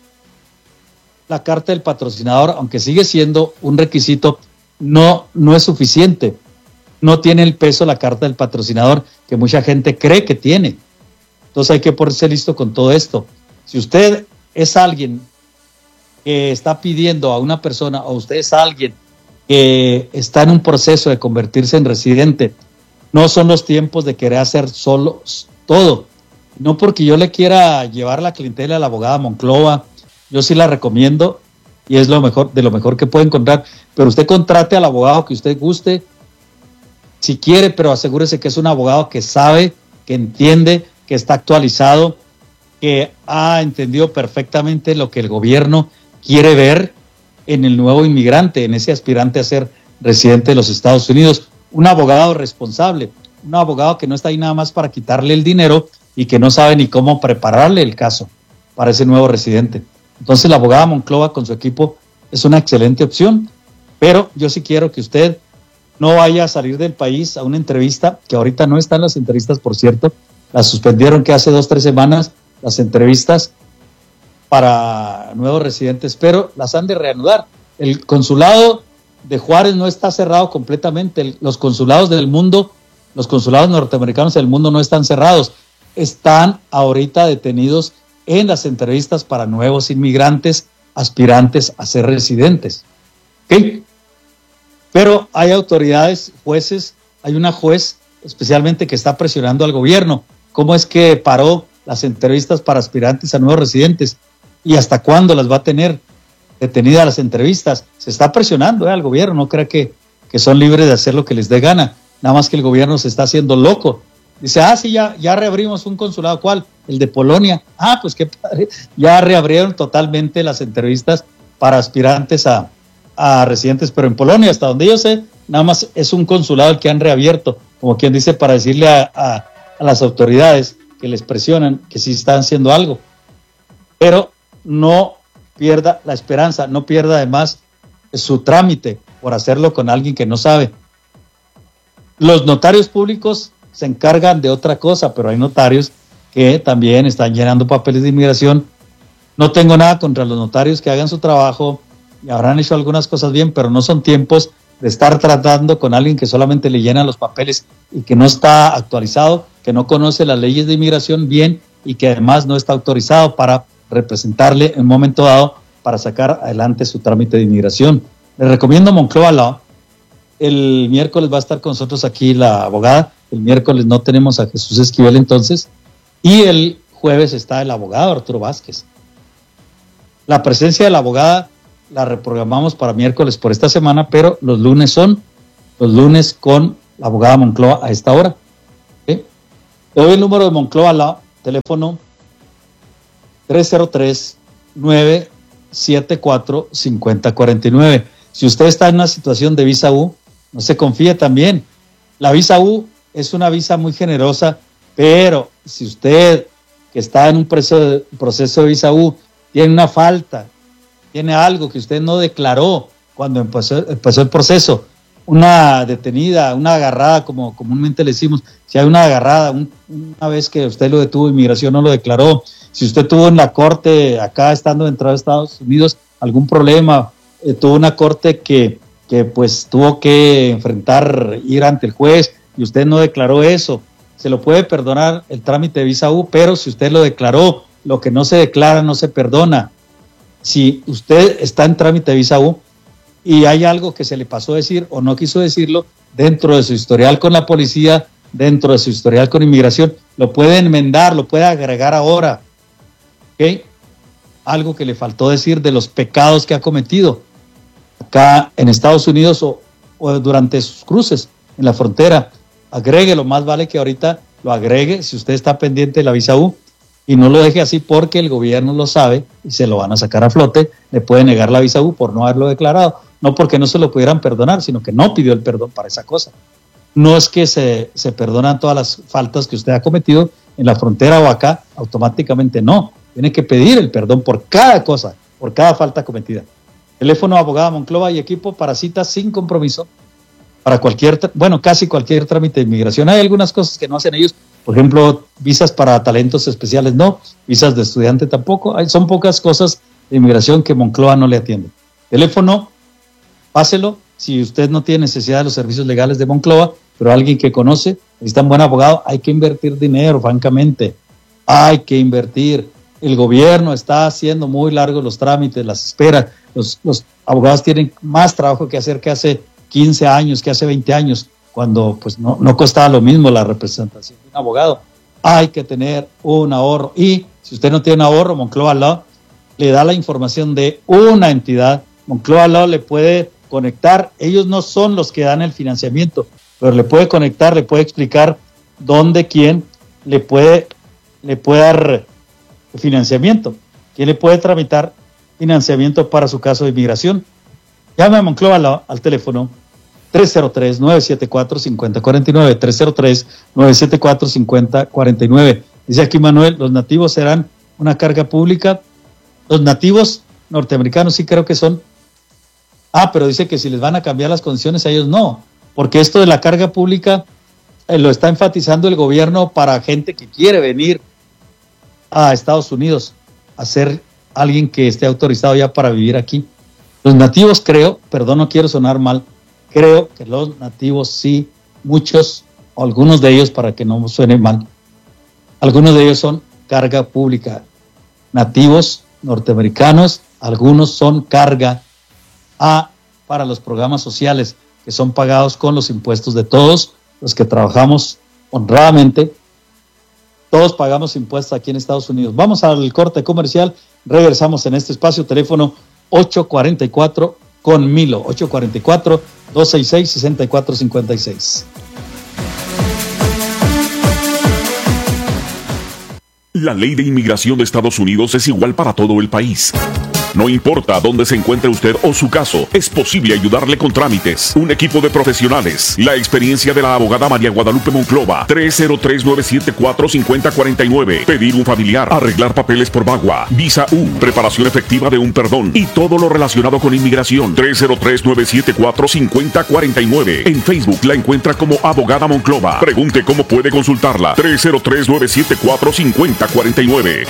la carta del patrocinador, aunque sigue siendo un requisito, no, no es suficiente. No tiene el peso la carta del patrocinador que mucha gente cree que tiene. Entonces hay que ponerse listo con todo esto. Si usted es alguien que está pidiendo a una persona, o usted es alguien que está en un proceso de convertirse en residente, no son los tiempos de querer hacer solo todo. No porque yo le quiera llevar la clientela a la abogada Monclova, yo sí la recomiendo y es lo mejor, de lo mejor que puede encontrar, pero usted contrate al abogado que usted guste, si quiere, pero asegúrese que es un abogado que sabe, que entiende, que está actualizado, que ha entendido perfectamente lo que el gobierno quiere ver en el nuevo inmigrante, en ese aspirante a ser residente de los Estados Unidos. Un abogado responsable, un abogado que no está ahí nada más para quitarle el dinero y que no sabe ni cómo prepararle el caso para ese nuevo residente. Entonces la abogada Monclova con su equipo es una excelente opción, pero yo sí quiero que usted no vaya a salir del país a una entrevista, que ahorita no están las entrevistas, por cierto, las suspendieron que hace dos, tres semanas, las entrevistas para nuevos residentes, pero las han de reanudar. El consulado de Juárez no está cerrado completamente, el, los consulados del mundo, los consulados norteamericanos del mundo no están cerrados, están ahorita detenidos en las entrevistas para nuevos inmigrantes aspirantes a ser residentes. ¿Okay? Pero hay autoridades, jueces, hay una juez especialmente que está presionando al gobierno. ¿Cómo es que paró las entrevistas para aspirantes a nuevos residentes? ¿Y hasta cuándo las va a tener detenidas las entrevistas? Se está presionando ¿eh? al gobierno, no crea que, que son libres de hacer lo que les dé gana, nada más que el gobierno se está haciendo loco. Dice, ah, sí, ya, ya reabrimos un consulado. ¿Cuál? El de Polonia. Ah, pues qué padre, ya reabrieron totalmente las entrevistas para aspirantes a, a residentes, pero en Polonia, hasta donde yo sé, nada más es un consulado el que han reabierto, como quien dice, para decirle a, a, a las autoridades que les presionan que sí están haciendo algo. Pero no pierda la esperanza, no pierda además su trámite por hacerlo con alguien que no sabe. Los notarios públicos se encargan de otra cosa, pero hay notarios que también están llenando papeles de inmigración. No tengo nada contra los notarios que hagan su trabajo y habrán hecho algunas cosas bien, pero no son tiempos de estar tratando con alguien que solamente le llena los papeles y que no está actualizado, que no conoce las leyes de inmigración bien y que además no está autorizado para representarle en un momento dado para sacar adelante su trámite de inmigración. Les recomiendo Monclova Law. El miércoles va a estar con nosotros aquí la abogada. El miércoles no tenemos a Jesús Esquivel entonces. Y el jueves está el abogado Arturo Vázquez. La presencia de la abogada la reprogramamos para miércoles por esta semana, pero los lunes son los lunes con la abogada Monclova a esta hora. ¿Okay? Te doy el número de Monclova, la teléfono tres cero tres, nueve siete cuatro, cinco cero cuatro nueve. Si usted está en una situación de visa U, no se confíe también. La visa U es una visa muy generosa, pero si usted que está en un proceso, proceso de visa U tiene una falta, tiene algo que usted no declaró cuando empezó, empezó el proceso, una detenida, una agarrada, como comúnmente le decimos, si hay una agarrada, un, una vez que usted lo detuvo, inmigración no lo declaró, si usted tuvo en la corte, acá estando dentro de Estados Unidos, algún problema, eh, tuvo una corte que, que pues tuvo que enfrentar, ir ante el juez, y usted no declaró eso, se lo puede perdonar el trámite de visa U, pero si usted lo declaró, lo que no se declara no se perdona. Si usted está en trámite de visa U y hay algo que se le pasó a decir o no quiso decirlo dentro de su historial con la policía, dentro de su historial con inmigración, lo puede enmendar, lo puede agregar ahora. ¿Okay? Algo que le faltó decir de los pecados que ha cometido acá en Estados Unidos o, o durante sus cruces en la frontera. Agréguelo, más vale que ahorita lo agregue si usted está pendiente de la visa U y no lo deje así porque el gobierno lo sabe y se lo van a sacar a flote, le puede negar la visa U por no haberlo declarado, no porque no se lo pudieran perdonar, sino que no pidió el perdón para esa cosa. No es que se, se perdonan todas las faltas que usted ha cometido en la frontera o acá, automáticamente no, tiene que pedir el perdón por cada cosa, por cada falta cometida. Teléfono abogada Monclova y equipo para citas sin compromiso, para cualquier, bueno, casi cualquier trámite de inmigración. Hay algunas cosas que no hacen ellos, por ejemplo, visas para talentos especiales no, visas de estudiante tampoco, hay, son pocas cosas de inmigración que Monclova no le atiende. Teléfono, páselo, si usted no tiene necesidad de los servicios legales de Monclova, pero alguien que conoce, necesita un buen abogado, hay que invertir dinero, francamente, hay que invertir. El gobierno está haciendo muy largos los trámites, las esperas, los, los abogados tienen más trabajo que hacer que hace quince años, que hace veinte años, cuando pues no, no costaba lo mismo la representación de un abogado. Hay que tener un ahorro y si usted no tiene un ahorro, Monclova Law le da la información de una entidad. Monclova Law le puede conectar, ellos no son los que dan el financiamiento, pero le puede conectar, le puede explicar dónde, quién le puede, le puede dar financiamiento, quién le puede tramitar financiamiento para su caso de inmigración. Llame a Monclova Law al teléfono tres cero tres, nueve siete cuatro, cinco cero cuatro nueve, tres cero tres, nueve siete cuatro, cinco cero cuatro nueve. Dice aquí Manuel, los nativos serán una carga pública. Los nativos norteamericanos sí creo que son. Ah, pero dice que si les van a cambiar las condiciones a ellos no, porque esto de la carga pública eh, lo está enfatizando el gobierno para gente que quiere venir a Estados Unidos a ser alguien que esté autorizado ya para vivir aquí. Los nativos creo, perdón, no quiero sonar mal, creo que los nativos sí, muchos, o algunos de ellos, para que no suene mal, algunos de ellos son carga pública. Nativos norteamericanos, algunos son carga a, para los programas sociales que son pagados con los impuestos de todos los que trabajamos honradamente. Todos pagamos impuestos aquí en Estados Unidos. Vamos al corte comercial, regresamos en este espacio, teléfono ocho cuatro cuatro con Milo, ocho cuatro cuatro, dos seis seis, seis cuatro cinco seis. La ley de inmigración de Estados Unidos es igual para todo el país. No importa dónde se encuentre usted o su caso, es posible ayudarle con trámites. Un equipo de profesionales. La experiencia de la abogada María Guadalupe Monclova. tres cero tres, nueve siete cuatro, cinco cero cuatro nueve. Pedir un familiar. Arreglar papeles por VAWA. Visa U. Preparación efectiva de un perdón. Y todo lo relacionado con inmigración. tres cero tres, nueve siete cuatro, cinco cero cuatro nueve. En Facebook la encuentra como abogada Monclova. Pregunte cómo puede consultarla. tres cero tres, nueve siete cuatro, cinco cero cuatro nueve.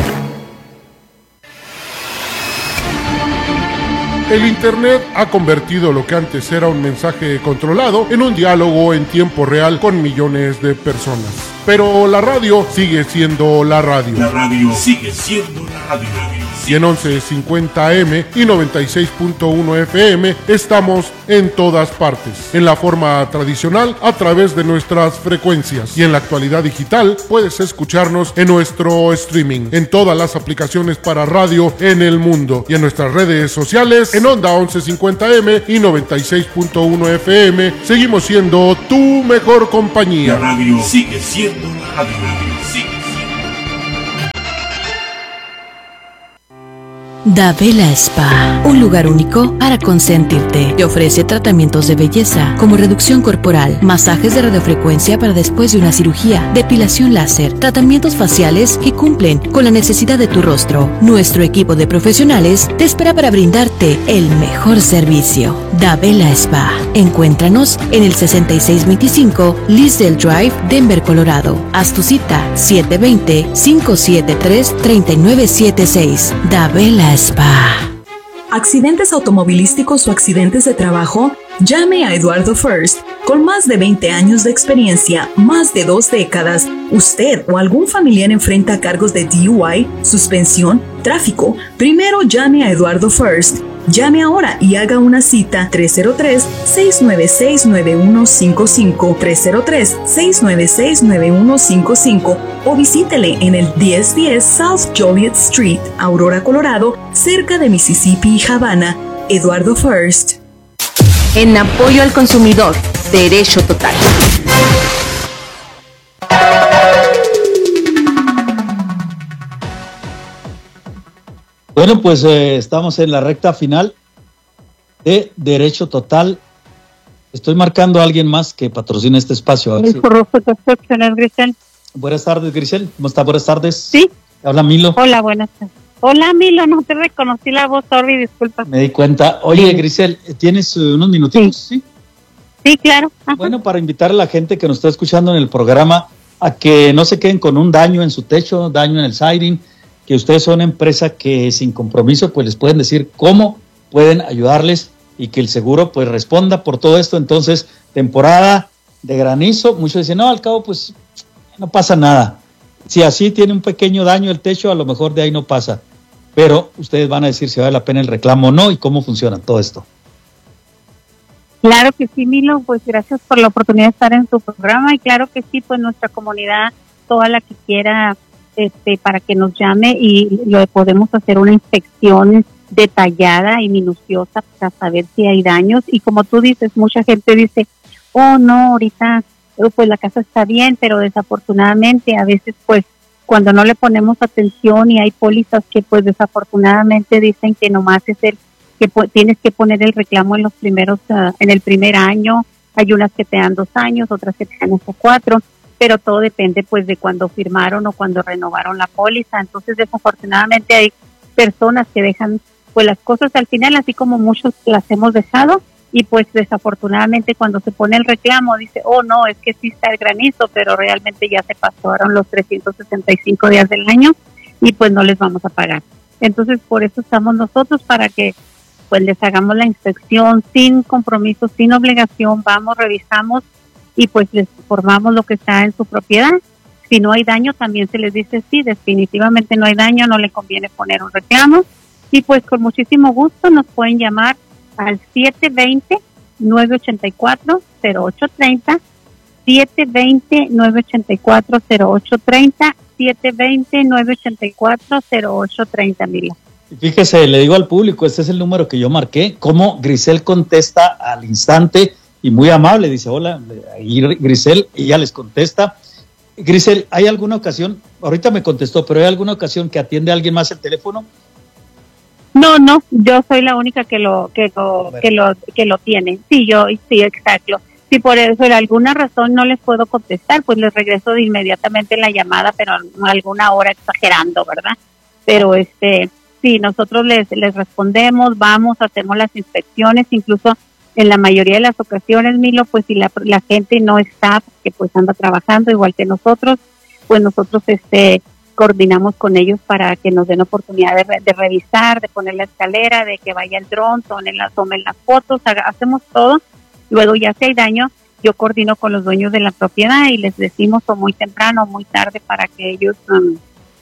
El Internet ha convertido lo que antes era un mensaje controlado en un diálogo en tiempo real con millones de personas. Pero la radio sigue siendo la radio. La radio sigue siendo la radio. Y en once cincuenta A M y noventa y seis punto uno F M estamos en todas partes, en la forma tradicional a través de nuestras frecuencias, y en la actualidad digital puedes escucharnos en nuestro streaming, en todas las aplicaciones para radio en el mundo, y en nuestras redes sociales en Onda once cincuenta A M y noventa y seis punto uno F M. Seguimos siendo tu mejor compañía. La radio sigue siendo la radio. Sigue. Dabela Spa, un lugar único para consentirte. Te ofrece tratamientos de belleza como reducción corporal, masajes de radiofrecuencia para después de una cirugía, depilación láser, tratamientos faciales que cumplen con la necesidad de tu rostro. Nuestro equipo de profesionales te espera para brindarte el mejor servicio. Dabela Spa. Encuéntranos en el sesenta y seis veinticinco Lisdale Drive, Denver, Colorado. Haz tu cita siete dos cero, cinco siete tres, tres nueve siete seis. Dabela Spa. ¿Accidentes automovilísticos o accidentes de trabajo? Llame a Eduardo First. Con más de veinte años de experiencia, más de dos décadas, usted o algún familiar enfrenta cargos de D U I, suspensión, tráfico. Primero llame a Eduardo First. Llame ahora y haga una cita tres cero tres, seis nueve seis, nueve uno cinco cinco, tres cero tres, seis nueve seis, nueve uno cinco cinco o visítele en el diez diez South Joliet Street, Aurora, Colorado, cerca de Mississippi y Havana. Eduardo First. En apoyo al consumidor, Derecho Total. Bueno, pues eh, estamos en la recta final de Derecho Total. Estoy marcando a alguien más que patrocine este espacio. El corrupto de excepciones, Grisel. Buenas tardes, Grisel. ¿Cómo está? Buenas tardes. Sí. Habla Milo. Hola, buenas tardes. Hola, Milo, no te reconocí la voz, sorry, disculpa. Me di cuenta. Oye, sí. Grisel, ¿tienes uh, unos minutitos? Sí, sí, sí claro. Ajá. Bueno, para invitar a la gente que nos está escuchando en el programa a que no se queden con un daño en su techo, daño en el siding, que ustedes son una empresa que sin compromiso pues les pueden decir cómo pueden ayudarles y que el seguro pues responda por todo esto. Entonces, temporada de granizo, muchos dicen, no, al cabo pues no pasa nada. Si así tiene un pequeño daño el techo, a lo mejor de ahí no pasa. Pero ustedes van a decir si vale la pena el reclamo o no y cómo funciona todo esto. Claro que sí, Milo, pues gracias por la oportunidad de estar en tu programa y claro que sí, pues nuestra comunidad, toda la que quiera, este, para que nos llame y lo podemos hacer una inspección detallada y minuciosa para saber si hay daños. Y como tú dices, mucha gente dice, oh no, ahorita pues la casa está bien, pero desafortunadamente a veces pues cuando no le ponemos atención y hay pólizas que pues desafortunadamente dicen que nomás es el que po- tienes que poner el reclamo en los primeros, uh, en el primer año, hay unas que te dan dos años, otras que te dan hasta cuatro, pero todo depende pues de cuando firmaron o cuando renovaron la póliza. Entonces desafortunadamente hay personas que dejan pues las cosas al final, así como muchos las hemos dejado, y pues desafortunadamente cuando se pone el reclamo dice, oh no, es que sí está el granizo, pero realmente ya se pasaron los trescientos sesenta y cinco días del año y pues no les vamos a pagar. Entonces por eso estamos nosotros, para que pues les hagamos la inspección sin compromiso, sin obligación, vamos, revisamos y pues les informamos lo que está en su propiedad. Si no hay daño, también se les dice, sí, definitivamente no hay daño, no le conviene poner un reclamo, y pues con muchísimo gusto nos pueden llamar al siete dos cero, nueve ocho cuatro, cero ocho tres cero, siete dos cero, nueve ocho cuatro, cero ocho tres cero, siete dos cero, nueve ocho cuatro, cero ocho tres cero, Mila. Fíjese, le digo al público, este es el número que yo marqué, cómo Grisel contesta al instante y muy amable, dice, hola, y Grisel, y ella les contesta. Grisel, ¿hay alguna ocasión, ahorita me contestó, pero hay alguna ocasión que atiende a alguien más el teléfono? No, no, yo soy la única que lo que lo que lo que lo tiene. Sí, yo sí, exacto. Si por eso por alguna razón no les puedo contestar, pues les regreso de inmediatamente la llamada, pero alguna hora exagerando, ¿verdad? Pero este, sí, nosotros les les respondemos, vamos, hacemos las inspecciones, incluso en la mayoría de las ocasiones, Milo, pues si la la gente no está, que pues anda trabajando igual que nosotros, pues nosotros este coordinamos con ellos para que nos den oportunidad de, de revisar, de poner la escalera, de que vaya el dron, tomen las, tomen las fotos, haga, hacemos todo. Luego ya si hay daño, yo coordino con los dueños de la propiedad y les decimos o muy temprano o muy tarde para que ellos um,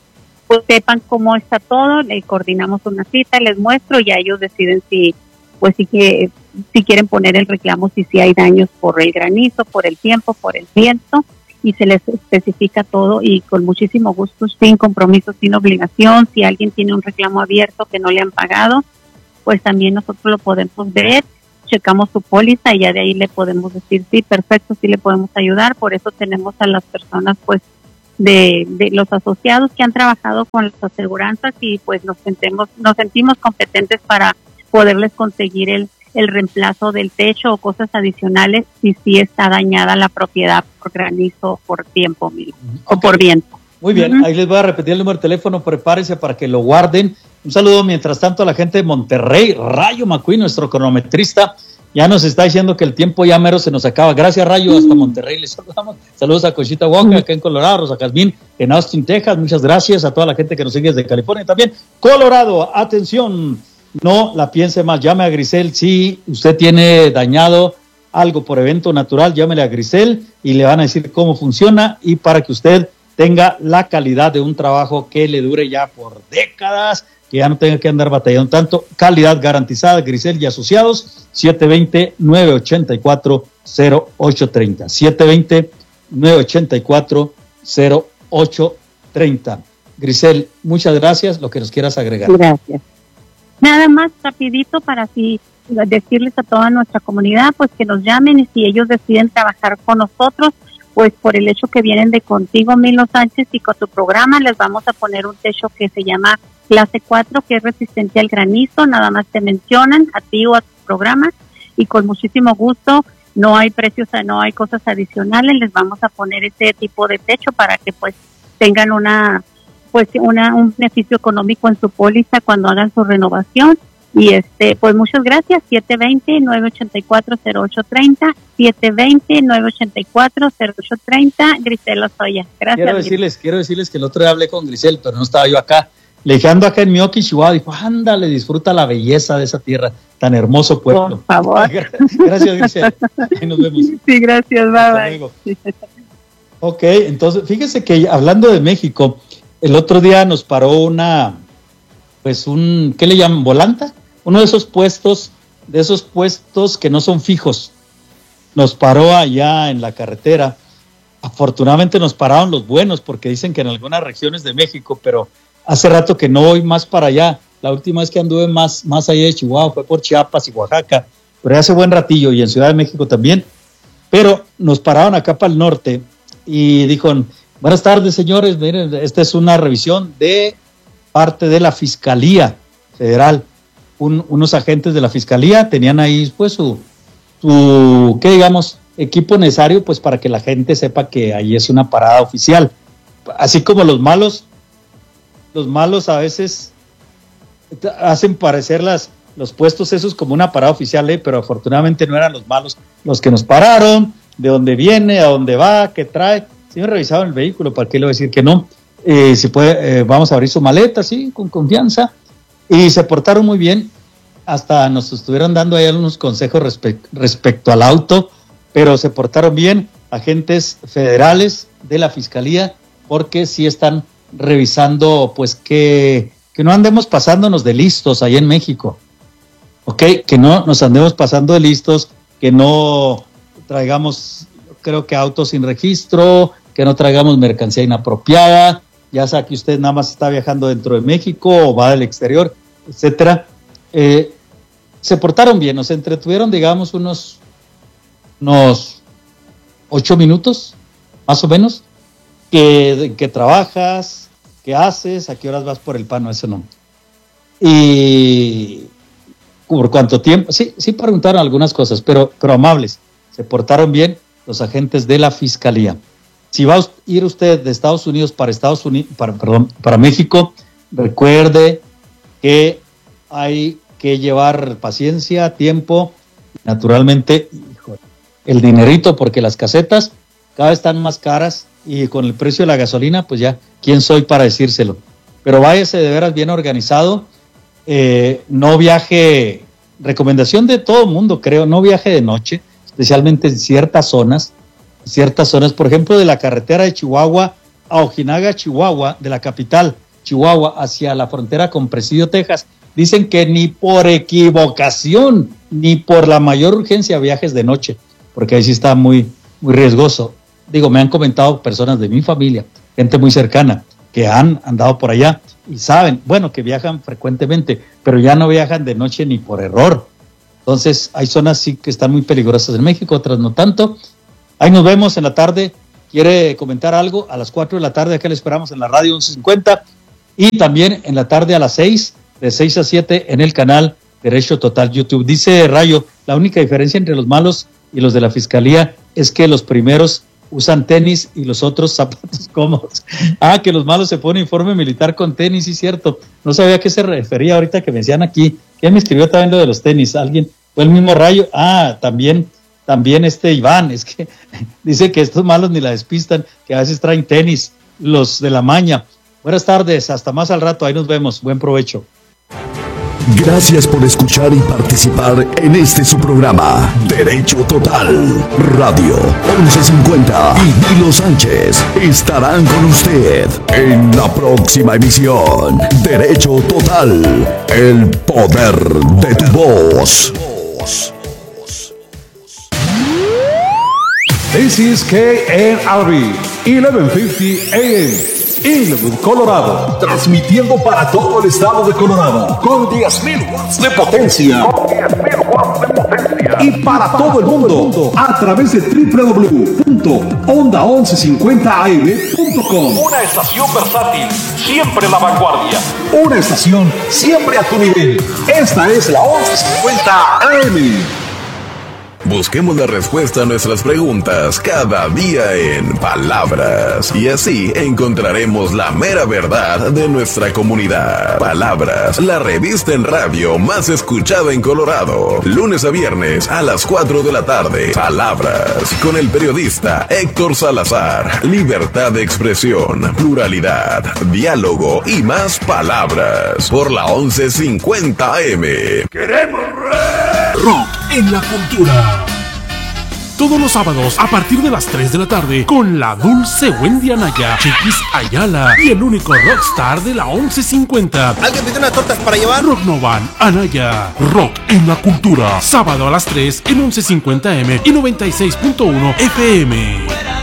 pues sepan cómo está todo, le coordinamos una cita, les muestro y a ellos deciden si, pues si que si quieren poner el reclamo, si sí hay daños por el granizo, por el tiempo, por el viento, y se les especifica todo y con muchísimo gusto, sin compromiso, sin obligación. Si alguien tiene un reclamo abierto que no le han pagado, pues también nosotros lo podemos ver, checamos su póliza y ya de ahí le podemos decir, sí, perfecto, sí le podemos ayudar. Por eso tenemos a las personas, pues, de, de los asociados que han trabajado con las aseguranzas y pues nos sentimos, nos sentimos competentes para poderles conseguir el el reemplazo del techo o cosas adicionales si sí está dañada la propiedad por granizo, por tiempo, mil, okay. o por viento. Muy bien, uh-huh. Ahí les voy a repetir el número de teléfono, prepárense para que lo guarden. Un saludo mientras tanto a la gente de Monterrey. Rayo McQueen, nuestro cronometrista, ya nos está diciendo que el tiempo ya mero se nos acaba. Gracias, Rayo, hasta Monterrey les saludamos. Saludos a Conchita Wonga, acá en Colorado, Rosa Jazmín, en Austin, Texas. Muchas gracias a toda la gente que nos sigue desde California también. Colorado, atención, no la piense más, llame a Grisel. Si usted tiene dañado algo por evento natural, llámele a Grisel y le van a decir cómo funciona y para que usted tenga la calidad de un trabajo que le dure ya por décadas, que ya no tenga que andar batallando tanto. Calidad garantizada, Grisel y Asociados, siete dos cero, nueve ocho cuatro, cero ocho tres cero, siete dos cero, nueve ocho cuatro, cero ocho tres cero. Grisel, muchas gracias, lo que nos quieras agregar. Gracias. Nada más rapidito para así decirles a toda nuestra comunidad, pues que nos llamen y si ellos deciden trabajar con nosotros, pues por el hecho que vienen de Contigo Milo Sánchez y con tu programa les vamos a poner un techo que se llama clase cuatro, que es resistente al granizo. Nada más te mencionan a ti o a tu programa y con muchísimo gusto, no hay precios, no hay cosas adicionales, les vamos a poner ese tipo de techo para que pues tengan una pues una un beneficio económico en su póliza cuando hagan su renovación. Y este pues muchas gracias. Siete dos cero, nueve ocho cuatro, cero ocho tres cero, siete dos cero, nueve ocho cuatro, cero ocho tres cero. Grisel Lozoya, gracias. Quiero decirles, quiero decirles que el otro día hablé con Grisel, pero no estaba yo acá. Le dije, ando acá en Mioki, Chihuahua. Dijo, ándale, disfruta la belleza de esa tierra, tan hermoso pueblo. Por favor. Gracias, Grisel. Ahí nos vemos. Sí, gracias, bye bye. Ok, entonces, fíjese que hablando de México, el otro día nos paró una, pues un, ¿qué le llaman? ¿Volanta? Uno de esos puestos, de esos puestos que no son fijos. Nos paró allá en la carretera. Afortunadamente nos pararon los buenos, porque dicen que en algunas regiones de México, pero hace rato que no voy más para allá. La última vez que anduve más, más allá de Chihuahua fue por Chiapas y Oaxaca, pero hace buen ratillo, y en Ciudad de México también. Pero nos pararon acá para el norte y dijeron, buenas tardes, señores, miren, esta es una revisión de parte de la Fiscalía Federal. Un, unos agentes de la Fiscalía tenían ahí pues su, su, ¿qué digamos? Equipo necesario pues para que la gente sepa que ahí es una parada oficial. Así como los malos, los malos a veces hacen parecer las, los puestos esos como una parada oficial, ¿eh? Pero afortunadamente no eran los malos los que nos pararon, de dónde viene, a dónde va, qué trae. Si me revisaron el vehículo, ¿para qué le voy a decir que no? Eh, si puede, eh, vamos a abrir su maleta, sí, con confianza. Y se portaron muy bien, hasta nos estuvieron dando ahí algunos consejos respe- respecto al auto, pero se portaron bien, agentes federales de la Fiscalía, porque sí están revisando, pues que, que no andemos pasándonos de listos ahí en México, ¿ok? Que no nos andemos pasando de listos, que no traigamos, creo que autos sin registro, que no traigamos mercancía inapropiada, ya sea que usted nada más está viajando dentro de México o va del exterior, etcétera. Eh, se portaron bien, nos entretuvieron, digamos, unos, unos ocho minutos, más o menos, que, que trabajas, qué haces, a qué horas vas por el pan, no, eso no. Y por cuánto tiempo, sí, sí preguntaron algunas cosas, pero, pero amables, se portaron bien los agentes de la Fiscalía. Si va a ir usted de Estados Unidos para Estados Unidos, para, perdón, para México, recuerde que hay que llevar paciencia, tiempo, naturalmente, hijo, el dinerito, porque las casetas cada vez están más caras y con el precio de la gasolina, pues ya, ¿quién soy para decírselo? Pero váyase de veras bien organizado, eh, no viaje, recomendación de todo el mundo, creo, no viaje de noche, especialmente en ciertas zonas, ciertas zonas, por ejemplo, de la carretera de Chihuahua a Ojinaga, Chihuahua, de la capital, Chihuahua, hacia la frontera con Presidio, Texas, dicen que ni por equivocación, ni por la mayor urgencia viajes de noche, porque ahí sí está muy, muy riesgoso. Digo, me han comentado personas de mi familia, gente muy cercana, que han andado por allá y saben, bueno, que viajan frecuentemente, pero ya no viajan de noche ni por error. Entonces, hay zonas sí que están muy peligrosas en México, otras no tanto. Ahí nos vemos en la tarde. ¿Quiere comentar algo? A las cuatro de la tarde, acá le esperamos en la radio once cincuenta, y también en la tarde a las seis, de seis a siete, en el canal Derecho Total YouTube. Dice Rayo, la única diferencia entre los malos y los de la Fiscalía es que los primeros usan tenis y los otros zapatos cómodos. Ah, que los malos se ponen uniforme militar con tenis, sí, cierto. No sabía a qué se refería ahorita que me decían aquí. ¿Quién me escribió también lo de los tenis? ¿Alguien? ¿Fue el mismo Rayo? Ah, también, también este Iván, es que dice que estos malos ni la despistan, que a veces traen tenis, los de la maña. Buenas tardes, hasta más al rato, ahí nos vemos. Buen provecho. Gracias por escuchar y participar en este su programa, Derecho Total Radio once cincuenta. Y Nilo Sánchez estarán con usted en la próxima emisión. Derecho Total, el poder de tu voz. This is K N R B, eleven fifty A M. Inglewood, Colorado, transmitiendo para todo el estado de Colorado con diez mil watts de potencia. Con diez mil watts de potencia. Y para todo el mundo a través de doble u doble u doble u punto onda once cincuenta a m punto com. Una estación versátil, siempre la vanguardia. Una estación siempre a tu nivel. Esta es la once cincuenta A M. Busquemos la respuesta a nuestras preguntas cada día en Palabras, y así encontraremos la mera verdad de nuestra comunidad. Palabras, la revista en radio más escuchada en Colorado, lunes a viernes a las cuatro de la tarde. Palabras, con el periodista Héctor Salazar. Libertad de expresión, pluralidad, diálogo y más palabras por la once cincuenta A M. ¡Queremos rock en la cultura! Todos los sábados a partir de las tres de la tarde con la dulce Wendy Anaya, Chiquis Ayala y el único rockstar de la once cincuenta. ¿Alguien pide unas tortas para llevar? Rock Novan, Anaya, rock en la cultura. Sábado a las tres en once cincuenta A M y noventa y seis punto uno F M.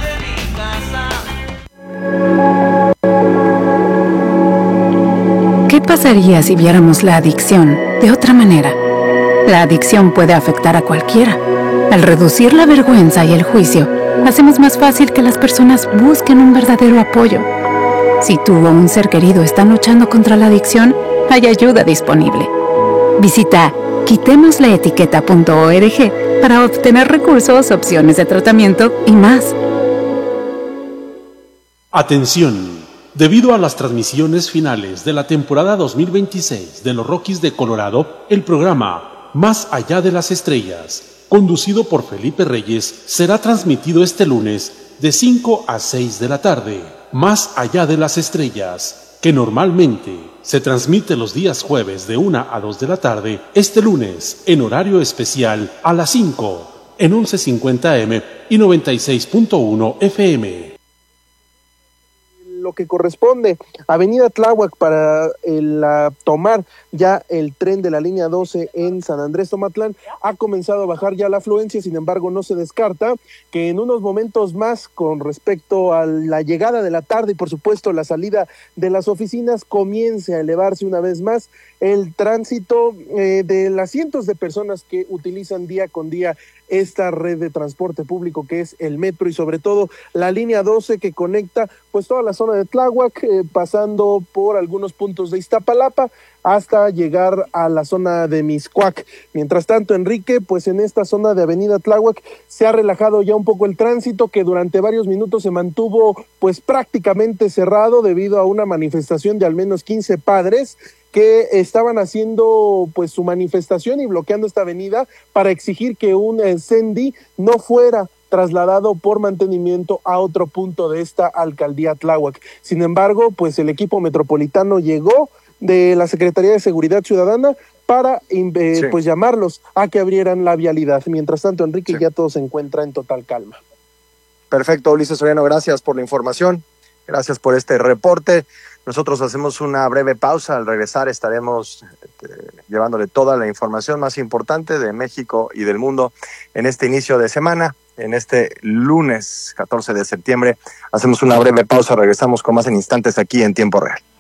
¿Qué pasaría si viéramos la adicción de otra manera? La adicción puede afectar a cualquiera. Al reducir la vergüenza y el juicio, hacemos más fácil que las personas busquen un verdadero apoyo. Si tú o un ser querido están luchando contra la adicción, hay ayuda disponible. Visita quitemos la etiqueta punto org para obtener recursos, opciones de tratamiento y más. Atención. Debido a las transmisiones finales de la temporada dos mil veintiséis de los Rockies de Colorado, el programa Más Allá de las Estrellas, conducido por Felipe Reyes, será transmitido este lunes de cinco a seis de la tarde. Más Allá de las Estrellas, que normalmente se transmite los días jueves de una a dos de la tarde, este lunes en horario especial a las cinco en once cincuenta A M y noventa y seis punto uno F M. Lo que corresponde, Avenida Tláhuac para el, la, tomar ya el tren de la línea doce en San Andrés Tomatlán, ha comenzado a bajar ya la afluencia. Sin embargo, no se descarta que en unos momentos más, con respecto a la llegada de la tarde y por supuesto la salida de las oficinas, comience a elevarse una vez más el tránsito eh, de las cientos de personas que utilizan día con día esta red de transporte público que es el metro, y sobre todo la línea doce que conecta pues toda la zona de Tláhuac, eh, pasando por algunos puntos de Iztapalapa hasta llegar a la zona de Mixcoac. Mientras tanto, Enrique, pues en esta zona de Avenida Tláhuac se ha relajado ya un poco el tránsito, que durante varios minutos se mantuvo pues prácticamente cerrado debido a una manifestación de al menos quince padres que estaban haciendo pues su manifestación y bloqueando esta avenida para exigir que un eh, C E N D I no fuera trasladado por mantenimiento a otro punto de esta alcaldía Tláhuac. Sin embargo, pues el equipo metropolitano llegó de la Secretaría de Seguridad Ciudadana para eh, sí. pues llamarlos a que abrieran la vialidad. Mientras tanto, Enrique, sí. ya todo se encuentra en total calma. Perfecto, Ulises Soriano, gracias por la información. Gracias por este reporte. Nosotros hacemos una breve pausa. Al regresar estaremos eh, llevándole toda la información más importante de México y del mundo en este inicio de semana, en este lunes catorce de septiembre. Hacemos una breve pausa, regresamos con más en instantes aquí en Tiempo Real.